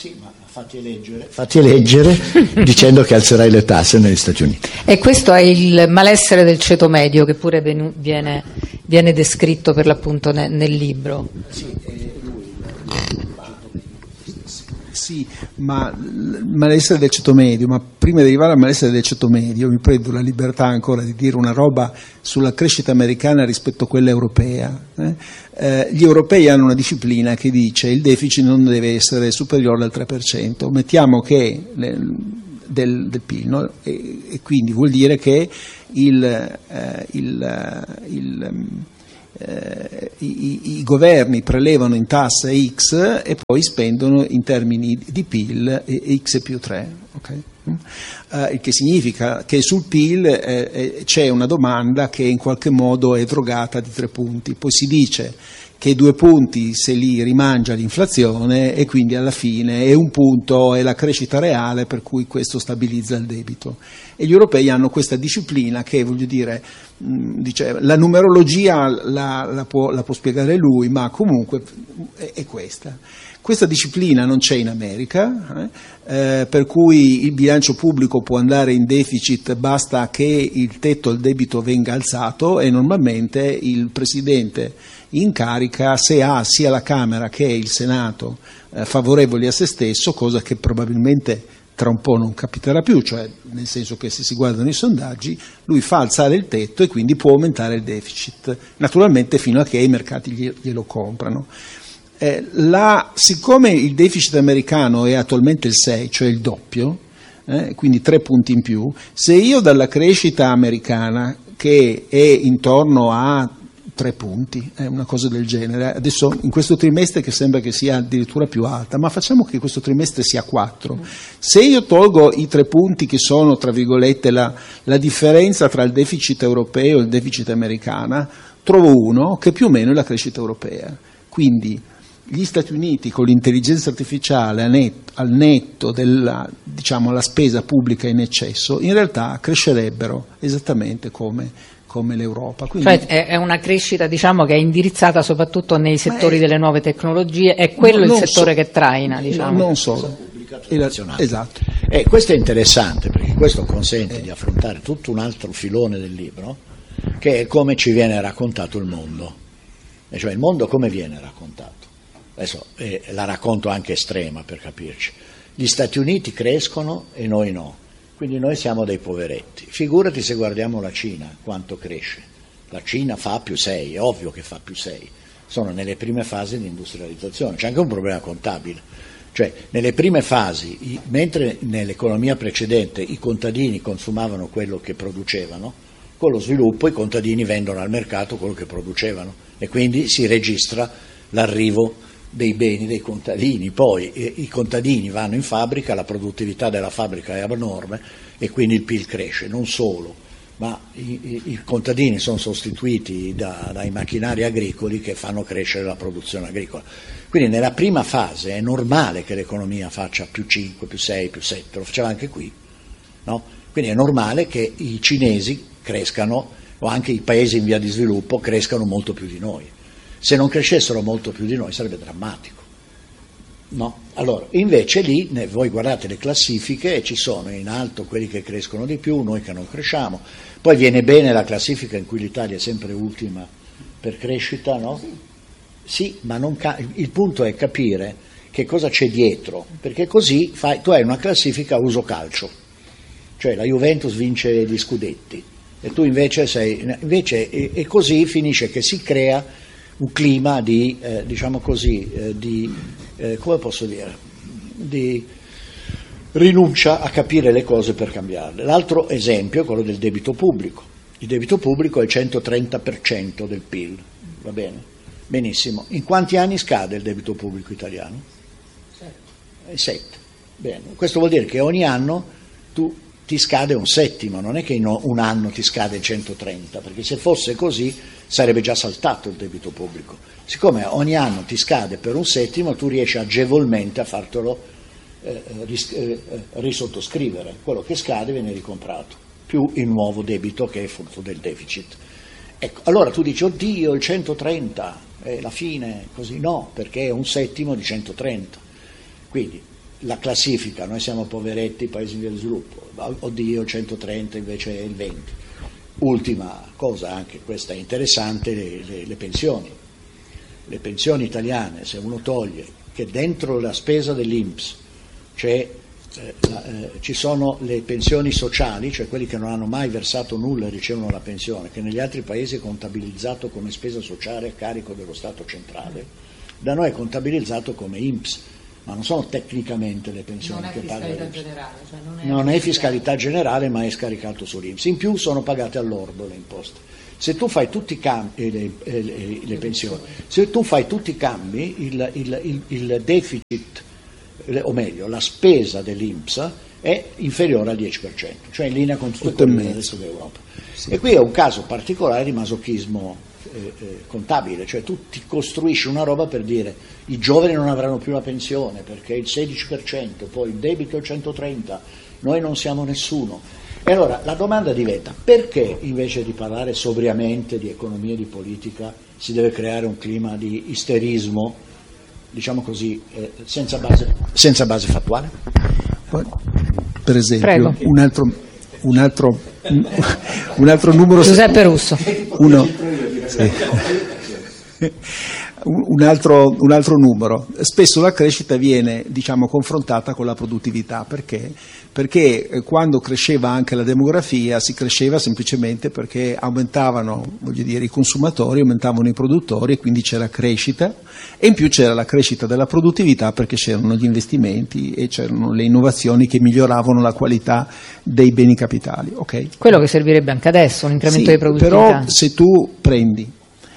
Fatti eleggere, fatti eleggere dicendo che alzerai le tasse negli Stati Uniti. E questo è il malessere del ceto medio che pure viene, viene descritto per l'appunto nel, nel libro. Sì, eh, lui, sì, ma il malessere del ceto medio, ma prima di arrivare al malessere del ceto medio mi prendo la libertà ancora di dire una roba sulla crescita americana rispetto a quella europea. Eh? Eh, gli europei hanno una disciplina che dice il deficit non deve essere superiore al tre per cento, mettiamo che le, del, del P I L, no? e, e quindi vuol dire che il, eh, il, il Eh, i, i governi prelevano in tassa X e poi spendono in termini di P I L X più tre, okay? Uh, il che significa che sul P I L eh, eh, c'è una domanda che in qualche modo è drogata di tre punti, poi si dice che due punti se li rimangia l'inflazione e quindi alla fine è un punto è la crescita reale, per cui questo stabilizza il debito. E gli europei hanno questa disciplina che, voglio dire, mh, dice, la numerologia la, la, può, la può spiegare lui, ma comunque è, è questa. Questa disciplina non c'è in America, eh, eh, per cui il bilancio pubblico può andare in deficit, basta che il tetto al debito venga alzato e normalmente il presidente in carica, se ha sia la Camera che il Senato eh, favorevoli a se stesso, cosa che probabilmente tra un po' non capiterà più, cioè nel senso che se si guardano i sondaggi lui fa alzare il tetto e quindi può aumentare il deficit, naturalmente fino a che i mercati glielo comprano. Eh, la, siccome il deficit americano è attualmente il sei, cioè il doppio, eh, quindi tre punti in più, se io dalla crescita americana che è intorno a tre punti, è una cosa del genere, adesso in questo trimestre che sembra che sia addirittura più alta, ma facciamo che questo trimestre sia quattro, se io tolgo i tre punti che sono tra virgolette la, la differenza tra il deficit europeo e il deficit americana, trovo uno che più o meno è la crescita europea, quindi gli Stati Uniti con l'intelligenza artificiale a net, al netto della diciamo, la spesa pubblica in eccesso in realtà crescerebbero esattamente come, come l'Europa. Quindi, cioè è, è una crescita diciamo, che è indirizzata soprattutto nei settori è, delle nuove tecnologie, è quello il settore so, che traina. Diciamo. Non solo. La, esatto. E questo è interessante perché questo consente eh. di affrontare tutto un altro filone del libro che è come ci viene raccontato il mondo, e cioè il mondo come viene raccontato. Adesso eh, la racconto anche estrema per capirci. Gli Stati Uniti crescono e noi no, quindi noi siamo dei poveretti. Figurati se guardiamo la Cina, quanto cresce. La Cina fa più sei, è ovvio che fa più sei. Sono nelle prime fasi di industrializzazione, c'è anche un problema contabile. Cioè, nelle prime fasi, i, mentre nell'economia precedente i contadini consumavano quello che producevano, con lo sviluppo i contadini vendono al mercato quello che producevano e quindi si registra l'arrivo dei beni dei contadini, poi eh, i contadini vanno in fabbrica, la produttività della fabbrica è abnorme e quindi il P I L cresce, non solo, ma i, i, i contadini sono sostituiti da, dai macchinari agricoli che fanno crescere la produzione agricola. Quindi nella prima fase è normale che l'economia faccia più cinque, più sei, più sette, lo faceva anche qui, no? Quindi è normale che i cinesi crescano, o anche i paesi in via di sviluppo crescano molto più di noi. Se non crescessero molto più di noi sarebbe drammatico, no? Allora, invece lì voi guardate le classifiche e ci sono in alto quelli che crescono di più, noi che non cresciamo, poi viene bene la classifica in cui l'Italia è sempre ultima per crescita, no? Sì, ma non ca- il punto è capire che cosa c'è dietro, perché così fai, tu hai una classifica a uso calcio, cioè la Juventus vince gli scudetti e tu invece sei, invece e, e così finisce che si crea un clima di, eh, diciamo così, eh, di, eh, come posso dire, di rinuncia a capire le cose per cambiarle. L'altro esempio è quello del debito pubblico. Il debito pubblico è il centotrenta per cento del P I L, va bene? Benissimo. In quanti anni scade il debito pubblico italiano? Sette. Sette. Bene. Questo vuol dire che ogni anno tu ti scade un settimo, non è che in un anno ti scade il centotrenta, perché se fosse così sarebbe già saltato il debito pubblico. Siccome ogni anno ti scade per un settimo, tu riesci agevolmente a fartelo eh, ris- eh, risottoscrivere. Quello che scade viene ricomprato, più il nuovo debito che è frutto del deficit. Ecco, allora tu dici, oddio, il centotrenta è la fine, così no, perché è un settimo di centotrenta. Quindi la classifica, noi siamo poveretti, paesi in via di sviluppo, oddio centotrenta invece è il venti. Ultima cosa, anche questa è interessante, le, le, le pensioni. Le pensioni italiane, se uno toglie che dentro la spesa dell'I N P S c'è, eh, la, eh, ci sono le pensioni sociali, cioè quelli che non hanno mai versato nulla e ricevono la pensione, che negli altri paesi è contabilizzato come spesa sociale a carico dello Stato centrale, da noi è contabilizzato come I N P S, ma non sono tecnicamente le pensioni non che paga l'I N P S. Generale, cioè non è, non è fiscalità generale, ma è scaricato sull'I N P S. In più sono pagate all'ordo le imposte. Se tu fai tutti i cambi, le, le, le pensioni, se tu fai tutti i cambi, il, il, il, il deficit, o meglio, la spesa dell'I N P S è inferiore al dieci per cento, cioè in linea con tutto il resto d'Europa. Sì. E qui è un caso particolare di masochismo eh, eh, contabile, cioè tu ti costruisci una roba per dire i giovani non avranno più la pensione perché il sedici per cento, poi il debito è il centotrenta, noi non siamo nessuno. E allora la domanda diventa: perché invece di parlare sobriamente di economia e di politica si deve creare un clima di isterismo, diciamo così, eh, senza base, senza base fattuale? Per esempio, Prego. un altro, un altro, un altro numero. Giuseppe Russo. Uno, sì. Un altro, un altro numero. Spesso la crescita viene, diciamo, confrontata con la produttività. Perché? Perché quando cresceva anche la demografia si cresceva semplicemente perché aumentavano, voglio dire, i consumatori, aumentavano i produttori e quindi c'era crescita, e in più c'era la crescita della produttività perché c'erano gli investimenti e c'erano le innovazioni che miglioravano la qualità dei beni capitali. Okay? Quello che servirebbe anche adesso, un incremento Sì, di produttività. Però se tu prendi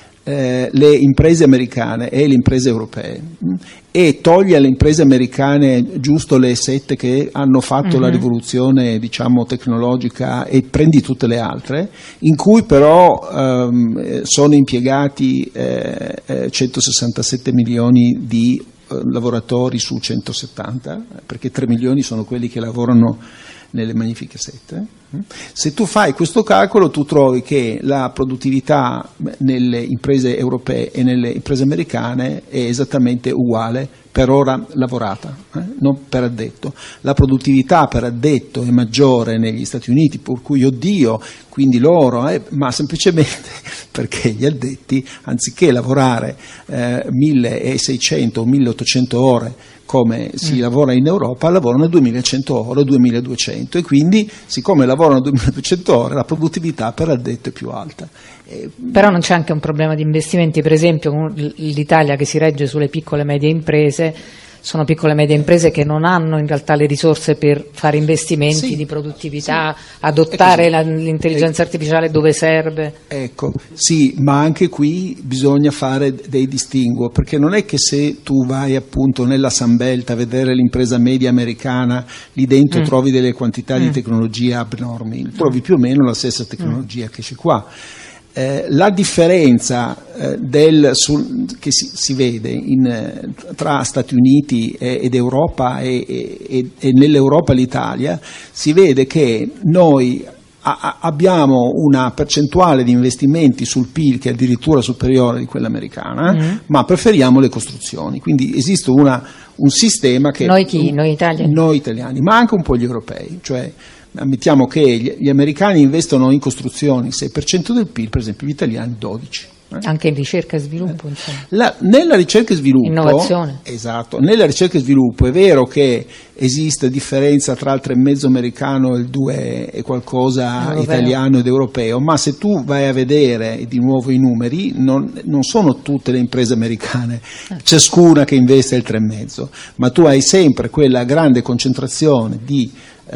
Eh, le imprese americane e le imprese europee mh, e togli alle imprese americane giusto le sette che hanno fatto mm-hmm. la rivoluzione, diciamo, tecnologica, e prendi tutte le altre, in cui però ehm, sono impiegati eh, eh, centosessantasette milioni di eh, lavoratori su centosettanta, perché tre milioni sono quelli che lavorano nelle magnifiche sette. Se tu fai questo calcolo, tu trovi che la produttività nelle imprese europee e nelle imprese americane è esattamente uguale per ora lavorata, eh? non per addetto. La produttività per addetto è maggiore negli Stati Uniti, per cui oddio, quindi loro, eh? ma semplicemente perché gli addetti, anziché lavorare eh, milleseicento o milleottocento ore come si mm. lavora in Europa, lavorano duemilacento ore o duemiladuecento, e quindi siccome lavorano duemiladuecento ore la produttività per addetto è più alta. Eh, Però non c'è anche un problema di investimenti, per esempio l'Italia che si regge sulle piccole e medie imprese, sono piccole e medie imprese che non hanno in realtà le risorse per fare investimenti sì, di produttività, sì. adottare la, l'intelligenza artificiale dove serve. Ecco, sì, ma anche qui bisogna fare dei distinguo, perché non è che se tu vai appunto nella Sunbelt a vedere l'impresa media americana, lì dentro mm. trovi delle quantità mm. di tecnologia abnormi, trovi più o meno la stessa tecnologia mm. che c'è qua. Eh, la differenza eh, del, sul, che si, si vede in, tra Stati Uniti e, ed Europa e, e, e nell'Europa e l'Italia, si vede che noi a, a, abbiamo una percentuale di investimenti sul P I L che è addirittura superiore di quella americana, mm. ma preferiamo le costruzioni. Quindi esiste una, un sistema che... Noi chi? Noi italiani? Noi italiani, ma anche un po' gli europei, cioè... Ammettiamo che gli, gli americani investono in costruzioni il sei per cento del P I L, per esempio gli italiani dodici per cento. Eh? Anche in ricerca e sviluppo. Eh. La, nella ricerca e sviluppo, innovazione. Esatto, nella ricerca e sviluppo è vero che esiste differenza tra il tre e mezzo americano e il due e qualcosa europeo. Italiano ed europeo, ma se tu vai a vedere di nuovo i numeri, non, non sono tutte le imprese americane, eh. ciascuna che investe il tre e mezzo, ma tu hai sempre quella grande concentrazione di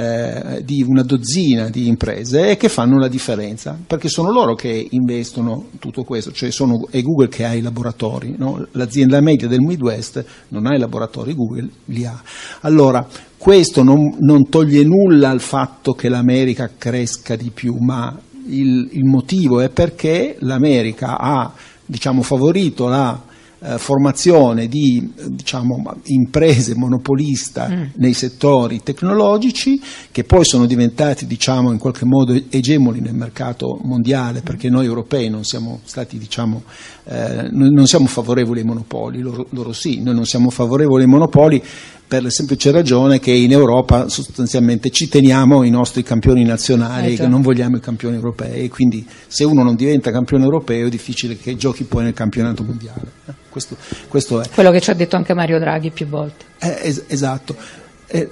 Eh, di una dozzina di imprese che fanno la differenza, perché sono loro che investono tutto questo, cioè sono, è Google che ha i laboratori, no? L'azienda media del Midwest non ha i laboratori, Google li ha. Allora, questo non, non toglie nulla al fatto che l'America cresca di più, ma il, il motivo è perché l'America ha, diciamo, favorito la Eh, formazione di, diciamo, imprese monopolista mm. nei settori tecnologici, che poi sono diventati, diciamo, in qualche modo egemoni nel mercato mondiale, perché noi europei non siamo stati, diciamo, eh, non siamo favorevoli ai monopoli, loro, loro sì, noi non siamo favorevoli ai monopoli per la semplice ragione che in Europa sostanzialmente ci teniamo i nostri campioni nazionali, eh, che non vogliamo i campioni europei, quindi se uno non diventa campione europeo è difficile che giochi poi nel campionato mondiale. Eh, questo, questo è quello che ci ha detto anche Mario Draghi più volte. Eh, es- esatto, eh,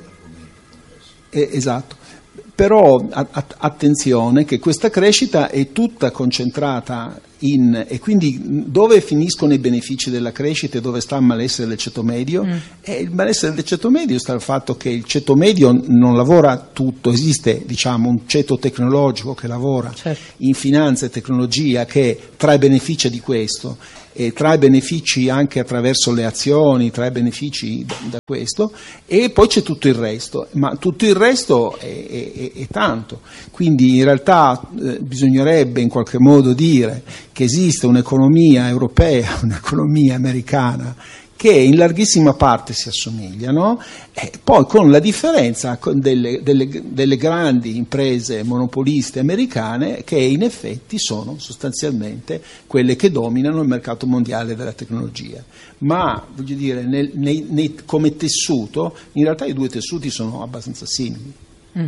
eh, esatto. Però a- a- attenzione che questa crescita è tutta concentrata in, e quindi dove finiscono i benefici della crescita e dove sta il malessere del ceto medio? Mm. E il malessere del ceto medio sta nel fatto che il ceto medio non lavora tutto, esiste diciamo un ceto tecnologico che lavora, certo, in finanza e tecnologia, che trae benefici di questo e trae benefici anche attraverso le azioni, trae benefici da, da questo, e poi c'è tutto il resto, ma tutto il resto è, è, è tanto, quindi in realtà eh, bisognerebbe in qualche modo dire che esiste un'economia europea, un'economia americana che in larghissima parte si assomigliano, e poi con la differenza delle, delle, delle grandi imprese monopoliste americane che in effetti sono sostanzialmente quelle che dominano il mercato mondiale della tecnologia. Ma voglio dire, nel, nei, nei, come tessuto, in realtà i due tessuti sono abbastanza simili. Mm.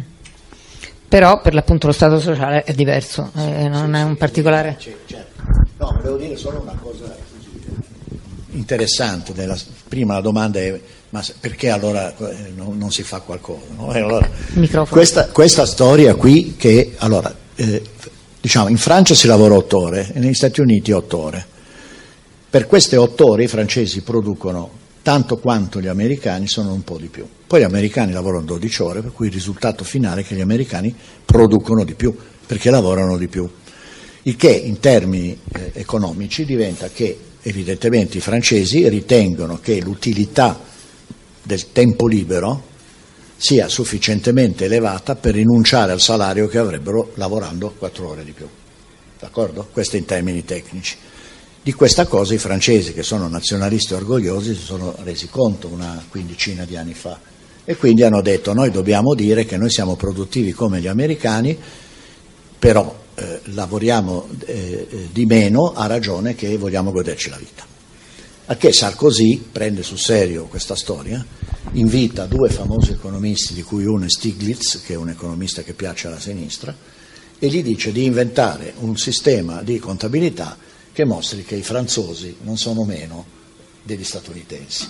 Però per l'appunto lo stato sociale è diverso, eh, non sì, è un sì, particolare. Certo. No, volevo dire solo una cosa interessante. Della, prima la domanda è: ma perché allora eh, non, non si fa qualcosa? No? E allora, questa, questa storia qui che allora eh, diciamo in Francia si lavora otto ore e negli Stati Uniti otto ore. Per queste otto ore i francesi producono tanto quanto gli americani, sono un po' di più. Poi gli americani lavorano dodici ore, per cui il risultato finale è che gli americani producono di più perché lavorano di più. Il che in termini eh, economici diventa che evidentemente i francesi ritengono che l'utilità del tempo libero sia sufficientemente elevata per rinunciare al salario che avrebbero lavorando quattro ore di più. D'accordo? Questo in termini tecnici. Di questa cosa i francesi, che sono nazionalisti orgogliosi, si sono resi conto una quindicina di anni fa e quindi hanno detto: noi dobbiamo dire che noi siamo produttivi come gli americani, però Eh, lavoriamo eh, eh, di meno a ragione che vogliamo goderci la vita. A che Sarkozy prende sul serio questa storia, invita due famosi economisti, di cui uno è Stiglitz, che è un economista che piace alla sinistra, e gli dice di inventare un sistema di contabilità che mostri che i franzosi non sono meno degli statunitensi,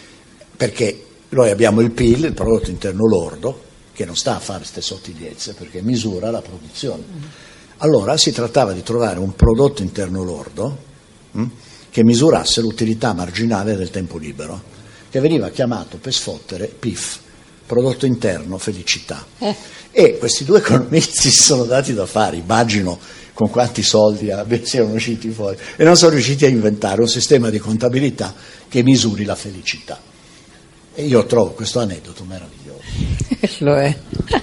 perché noi abbiamo il P I L, il prodotto interno lordo, che non sta a fare ste sottigliezze perché misura la produzione. Allora si trattava di trovare un prodotto interno lordo mh, che misurasse l'utilità marginale del tempo libero, che veniva chiamato per sfottere P I F, prodotto interno felicità. Eh. E questi due economisti si sono dati da fare, immagino con quanti soldi siano usciti fuori, e non sono riusciti a inventare un sistema di contabilità che misuri la felicità. E io trovo questo aneddoto meraviglioso. Lo è.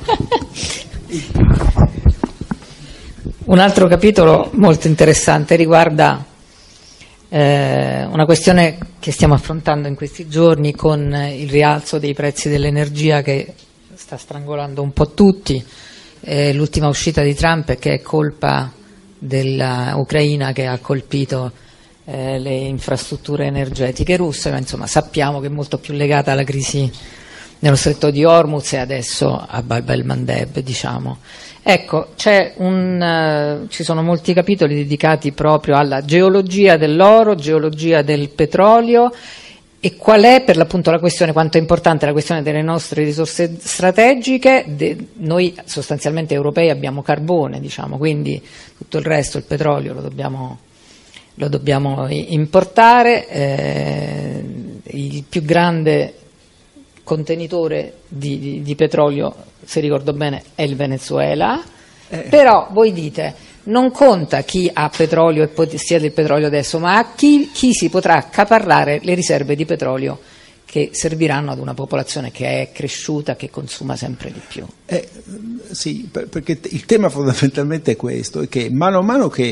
Un altro capitolo molto interessante riguarda eh, una questione che stiamo affrontando in questi giorni con il rialzo dei prezzi dell'energia che sta strangolando un po' tutti. Eh, l'ultima uscita di Trump è che è colpa dell'Ucraina che ha colpito eh, le infrastrutture energetiche russe, ma insomma sappiamo che è molto più legata alla crisi nello stretto di Hormuz e adesso a Bab el-Mandeb, diciamo. Ecco, c'è un, uh, ci sono molti capitoli dedicati proprio alla geologia dell'oro, geologia del petrolio, e qual è per l'appunto la questione, quanto è importante la questione delle nostre risorse strategiche. De, noi sostanzialmente europei abbiamo carbone, diciamo, quindi tutto il resto, il petrolio, lo dobbiamo, lo dobbiamo importare. Eh, il più grande contenitore di, di, di petrolio, se ricordo bene, è il Venezuela, eh. Però voi dite non conta chi ha petrolio e possiede il petrolio adesso, ma a chi, chi si potrà accaparrare le riserve di petrolio che serviranno ad una popolazione che è cresciuta, che consuma sempre di più. Eh, sì, perché il tema fondamentalmente è questo, è che mano a mano che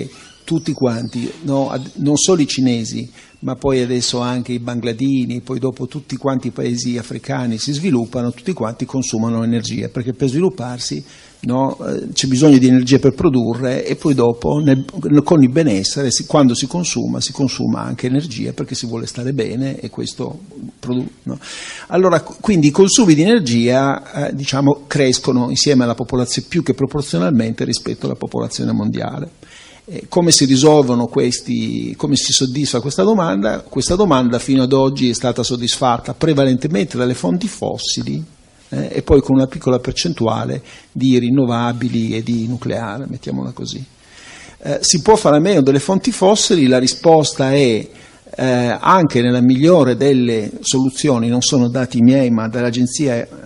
tutti quanti, no? Non solo i cinesi, ma poi adesso anche i bangladini, poi dopo tutti quanti i paesi africani si sviluppano, tutti quanti consumano energia, perché per svilupparsi, no, c'è bisogno di energia per produrre, e poi dopo nel, con il benessere, si, quando si consuma, si consuma anche energia perché si vuole stare bene, e questo produ- no? Allora, quindi i consumi di energia eh, diciamo crescono insieme alla popolazione più che proporzionalmente rispetto alla popolazione mondiale. Eh, come si risolvono questi, come si soddisfa questa domanda? Questa domanda fino ad oggi è stata soddisfatta prevalentemente dalle fonti fossili, eh, e poi con una piccola percentuale di rinnovabili e di nucleare, mettiamola così. Eh, si può fare a meno delle fonti fossili? La risposta è eh, anche nella migliore delle soluzioni, non sono dati miei ma dell'agenzia eh,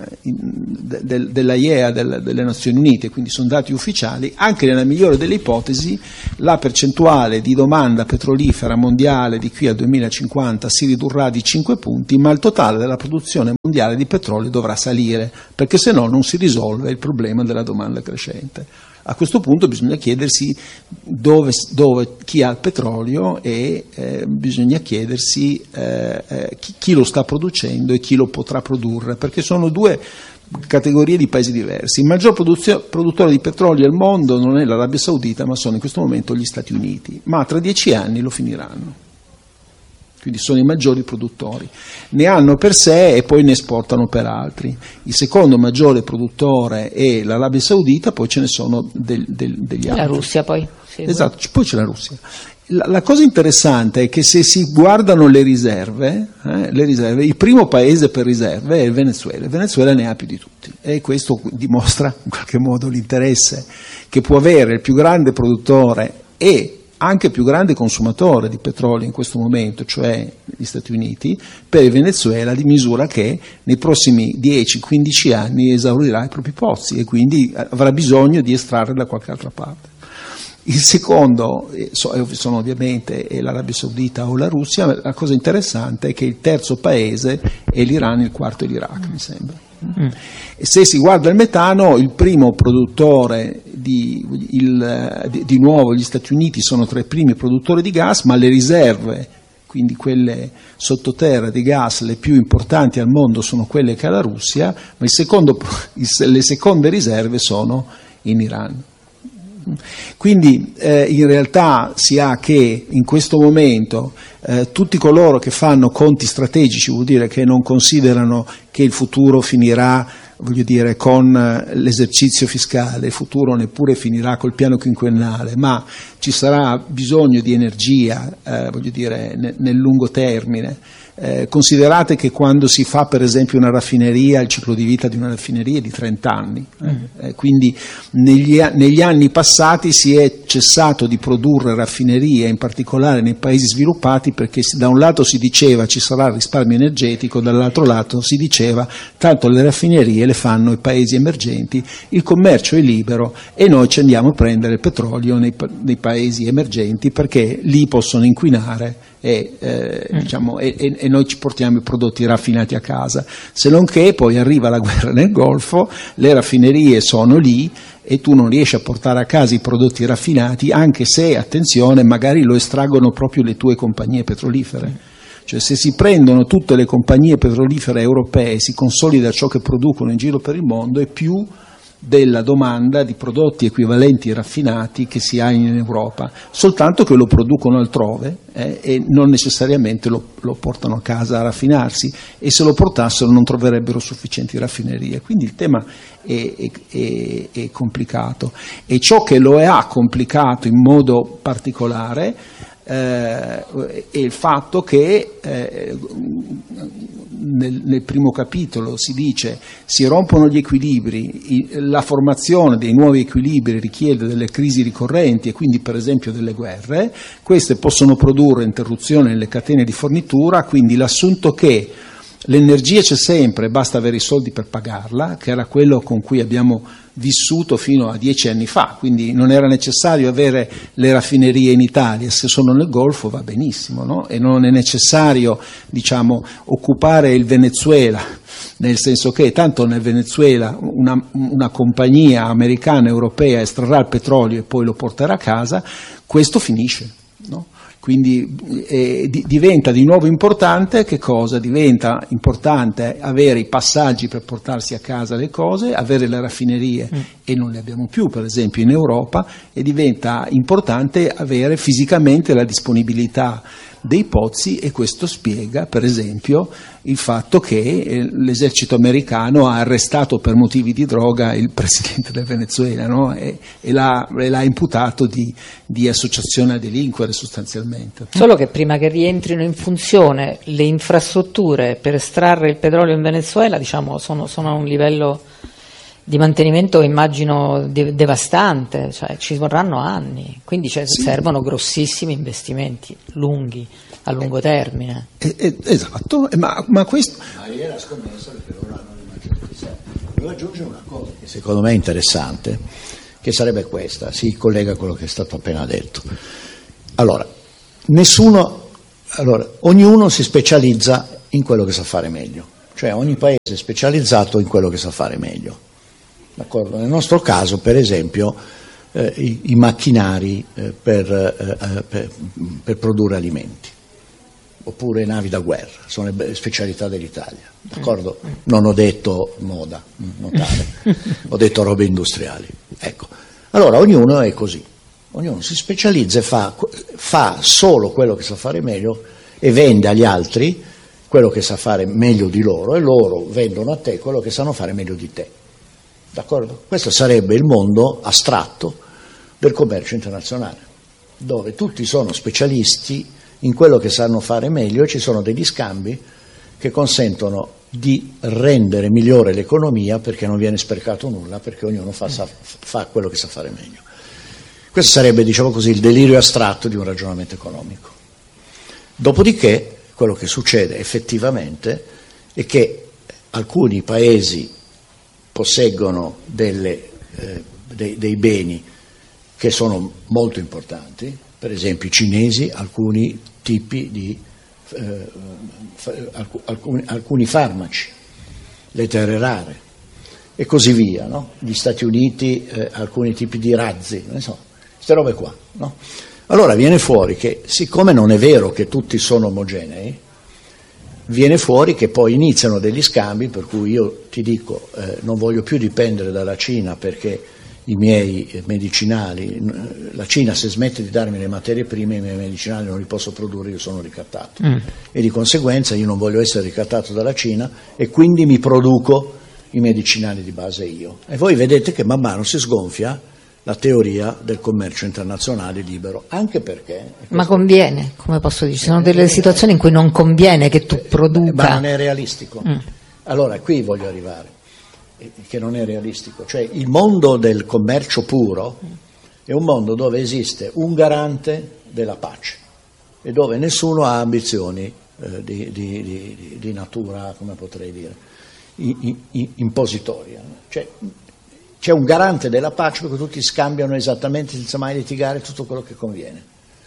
de, de, dell'A I E A del, delle Nazioni Unite, quindi sono dati ufficiali, anche nella migliore delle ipotesi la percentuale di domanda petrolifera mondiale di qui al duemilacinquanta si ridurrà di cinque punti, ma il totale della produzione mondiale di petrolio dovrà salire, perché se no non si risolve il problema della domanda crescente. A questo punto bisogna chiedersi dove, dove chi ha il petrolio, e eh, bisogna chiedersi eh, eh, chi, chi lo sta producendo e chi lo potrà produrre, perché sono due categorie di paesi diversi. Il maggior produttore di petrolio al mondo non è l'Arabia Saudita, ma sono in questo momento gli Stati Uniti, ma tra dieci anni lo finiranno. Quindi sono i maggiori produttori, ne hanno per sé e poi ne esportano per altri. Il secondo maggiore produttore è l'Arabia Saudita, poi ce ne sono del, del, degli altri. La Russia poi. Segue. Esatto, poi c'è la Russia. La, la cosa interessante è che se si guardano le riserve, eh, le riserve, il primo paese per riserve è il Venezuela. Il Venezuela ne ha più di tutti, e questo dimostra in qualche modo l'interesse che può avere il più grande produttore e anche più grande consumatore di petrolio in questo momento, cioè gli Stati Uniti, per il Venezuela, di misura che nei prossimi dieci quindici anni esaurirà i propri pozzi e quindi avrà bisogno di estrarre da qualche altra parte. Il secondo sono ovviamente l'Arabia Saudita o la Russia, ma la cosa interessante è che il terzo paese è l'Iran, il quarto è l'Iraq, mi sembra. Mm. E se si guarda il metano, il primo produttore di, il, di, di nuovo gli Stati Uniti sono tra i primi produttori di gas, ma le riserve, quindi quelle sottoterra di gas le più importanti al mondo, sono quelle che ha la Russia, ma il secondo, il, le seconde riserve sono in Iran. Quindi eh, in realtà si ha che in questo momento eh, tutti coloro che fanno conti strategici, vuol dire che non considerano che il futuro finirà, voglio dire, con l'esercizio fiscale, il futuro neppure finirà col piano quinquennale, ma ci sarà bisogno di energia, eh, voglio dire, ne, nel lungo termine. Eh, considerate che quando si fa per esempio una raffineria, il ciclo di vita di una raffineria è di trenta anni, eh, eh, quindi negli, negli anni passati si è cessato di produrre raffinerie, in particolare nei paesi sviluppati, perché da un lato si diceva ci sarà risparmio energetico, dall'altro lato si diceva tanto le raffinerie le fanno i paesi emergenti, il commercio è libero e noi ci andiamo a prendere il petrolio nei, nei paesi emergenti perché lì possono inquinare e, eh, mm. diciamo, e, e noi ci portiamo i prodotti raffinati a casa, se non che poi arriva la guerra nel Golfo, le raffinerie sono lì e tu non riesci a portare a casa i prodotti raffinati, anche se, attenzione, magari lo estraggono proprio le tue compagnie petrolifere. Cioè, se si prendono tutte le compagnie petrolifere europee e si consolida ciò che producono in giro per il mondo, è più della domanda di prodotti equivalenti raffinati che si ha in Europa, soltanto che lo producono altrove eh, e non necessariamente lo, lo portano a casa a raffinarsi, e se lo portassero non troverebbero sufficienti raffinerie. Quindi il tema è, è, è, è complicato, e ciò che lo ha complicato in modo particolare eh, è il fatto che eh, Nel, nel primo capitolo si dice si rompono gli equilibri, la formazione dei nuovi equilibri richiede delle crisi ricorrenti e quindi per esempio delle guerre, queste possono produrre interruzioni nelle catene di fornitura, quindi l'assunto che l'energia c'è sempre, basta avere i soldi per pagarla, che era quello con cui abbiamo vissuto fino a dieci anni fa, quindi non era necessario avere le raffinerie in Italia, se sono nel Golfo va benissimo, no? E non è necessario, diciamo, occupare il Venezuela nel senso che tanto nel Venezuela una, una compagnia americana, europea estrarrà il petrolio e poi lo porterà a casa, questo finisce, no? Quindi eh, di, diventa di nuovo importante che cosa? Diventa importante avere i passaggi per portarsi a casa le cose, avere le raffinerie mm. e non le abbiamo più per esempio in Europa, e diventa importante avere fisicamente la disponibilità dei pozzi, e questo spiega per esempio il fatto che eh, l'esercito americano ha arrestato per motivi di droga il presidente del Venezuela, no? e, e, l'ha, e l'ha imputato di, di associazione a delinquere sostanzialmente. Solo che prima che rientrino in funzione le infrastrutture per estrarre il petrolio in Venezuela, diciamo, sono, sono a un livello di mantenimento immagino de- devastante, cioè ci vorranno anni, quindi cioè, sì. servono grossissimi investimenti lunghi, a lungo termine. Eh, eh, esatto, ma, ma questo... Ma io era scommesso perché loro hanno l'immagine di sé. Devo aggiungere una cosa che secondo me è interessante, che sarebbe questa, si collega a quello che è stato appena detto. Allora, nessuno, allora, ognuno si specializza in quello che sa fare meglio, cioè ogni paese è specializzato in quello che sa fare meglio. D'accordo? Nel nostro caso, per esempio, eh, i, i macchinari eh, per, eh, per, per produrre alimenti, oppure navi da guerra, sono le specialità dell'Italia. D'accordo? Non ho detto moda, notare, ho detto robe industriali. Ecco. Allora, ognuno è così, ognuno si specializza e fa, fa solo quello che sa fare meglio e vende agli altri quello che sa fare meglio di loro, e loro vendono a te quello che sanno fare meglio di te. D'accordo? Questo sarebbe il mondo astratto del commercio internazionale, dove tutti sono specialisti in quello che sanno fare meglio e ci sono degli scambi che consentono di rendere migliore l'economia, perché non viene sprecato nulla, perché ognuno fa, sa, fa quello che sa fare meglio. Questo sarebbe, diciamo così, il delirio astratto di un ragionamento economico. Dopodiché, quello che succede effettivamente è che alcuni paesi posseggono delle, eh, dei, dei beni che sono molto importanti, per esempio i cinesi, alcuni tipi di eh, alcuni, alcuni farmaci, le terre rare e così via, no? Gli Stati Uniti, eh, alcuni tipi di razzi, non so, queste robe qua, no? Allora viene fuori che, siccome non è vero che tutti sono omogenei, viene fuori che poi iniziano degli scambi, per cui io ti dico eh, non voglio più dipendere dalla Cina perché i miei medicinali, la Cina se smette di darmi le materie prime, i miei medicinali non li posso produrre, io sono ricattato. Mm. E di conseguenza io non voglio essere ricattato dalla Cina e quindi mi produco i medicinali di base io. E voi vedete che man mano si sgonfia la teoria del commercio internazionale libero, anche perché... Ma conviene, come posso dire, ci sono delle situazioni in cui non conviene che tu produca... Ma non è realistico. Mm. Allora, qui voglio arrivare, che non è realistico. Cioè, il mondo del commercio puro è un mondo dove esiste un garante della pace e dove nessuno ha ambizioni eh, di, di, di, di natura, come potrei dire, impositoria. Cioè, c'è un garante della pace perché tutti scambiano esattamente, senza mai litigare, tutto quello che conviene.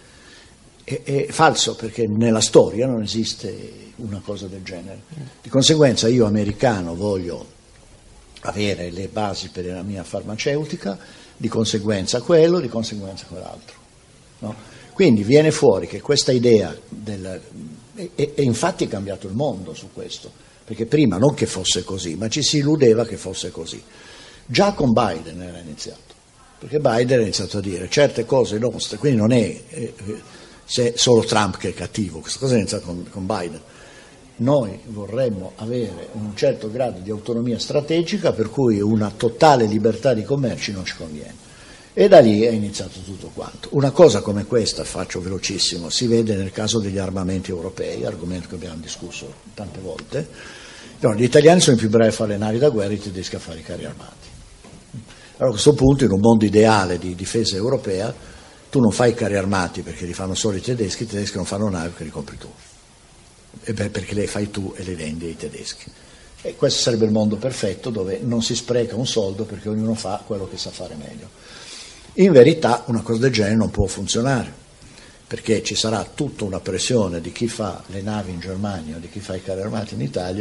È, è falso, perché nella storia non esiste una cosa del genere. Di conseguenza io, americano, voglio avere le basi per la mia farmaceutica, di conseguenza quello, di conseguenza quell'altro. No? Quindi viene fuori che questa idea, del, e, e infatti è cambiato il mondo su questo, perché prima non che fosse così, ma ci si illudeva che fosse così. Già con Biden era iniziato, perché Biden ha iniziato a dire certe cose nostre, quindi non è eh, se solo Trump che è cattivo, questa cosa è iniziata con, con Biden. Noi vorremmo avere un certo grado di autonomia strategica, per cui una totale libertà di commercio non ci conviene. E da lì è iniziato tutto quanto. Una cosa come questa, faccio velocissimo, si vede nel caso degli armamenti europei, argomento che abbiamo discusso tante volte. No, gli italiani sono i più bravi a fare le navi da guerra, i tedeschi a fare i carri armati. Allora a questo punto, in un mondo ideale di difesa europea, tu non fai i carri armati perché li fanno solo i tedeschi, i tedeschi non fanno navi perché li compri tu, e beh, perché le fai tu e le vendi ai tedeschi. E questo sarebbe il mondo perfetto, dove non si spreca un soldo perché ognuno fa quello che sa fare meglio. In verità una cosa del genere non può funzionare, perché ci sarà tutta una pressione di chi fa le navi in Germania o di chi fa i carri armati in Italia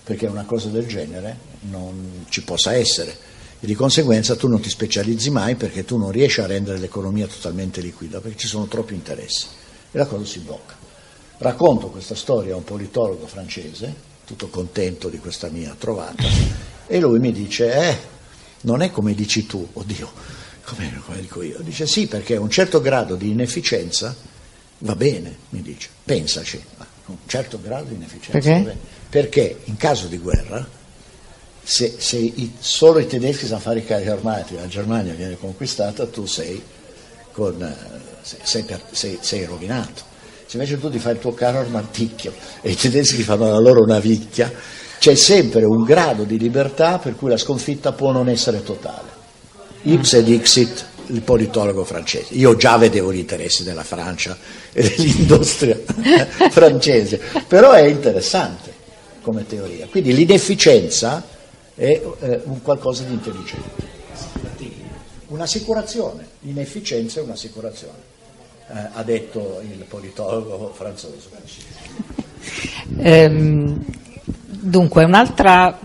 perché una cosa del genere non ci possa essere e di conseguenza tu non ti specializzi mai perché tu non riesci a rendere l'economia totalmente liquida perché ci sono troppi interessi e la cosa si blocca. Racconto questa storia a un politologo francese, tutto contento di questa mia trovata, e lui mi dice eh, non è come dici tu, oddio, come, come dico io, dice sì, perché un certo grado di inefficienza va bene, mi dice, pensaci, un certo grado di inefficienza perché? Va bene. Perché in caso di guerra, se, se i, solo i tedeschi sanno fare i carri armati, la Germania viene conquistata, tu sei, con, sei, sei, sei, sei rovinato. Se invece tu ti fai il tuo carro armaticchio e i tedeschi fanno la loro navicchia, c'è sempre un grado di libertà per cui la sconfitta può non essere totale. Ipse dixit il politologo francese. Io già vedevo gli interessi della Francia e dell'industria francese, però è interessante come teoria. Quindi l'inefficienza è eh, un qualcosa di intelligente. Un'assicurazione, l'inefficienza è un'assicurazione, eh, ha detto il politologo francese. Ehm, dunque, un'altra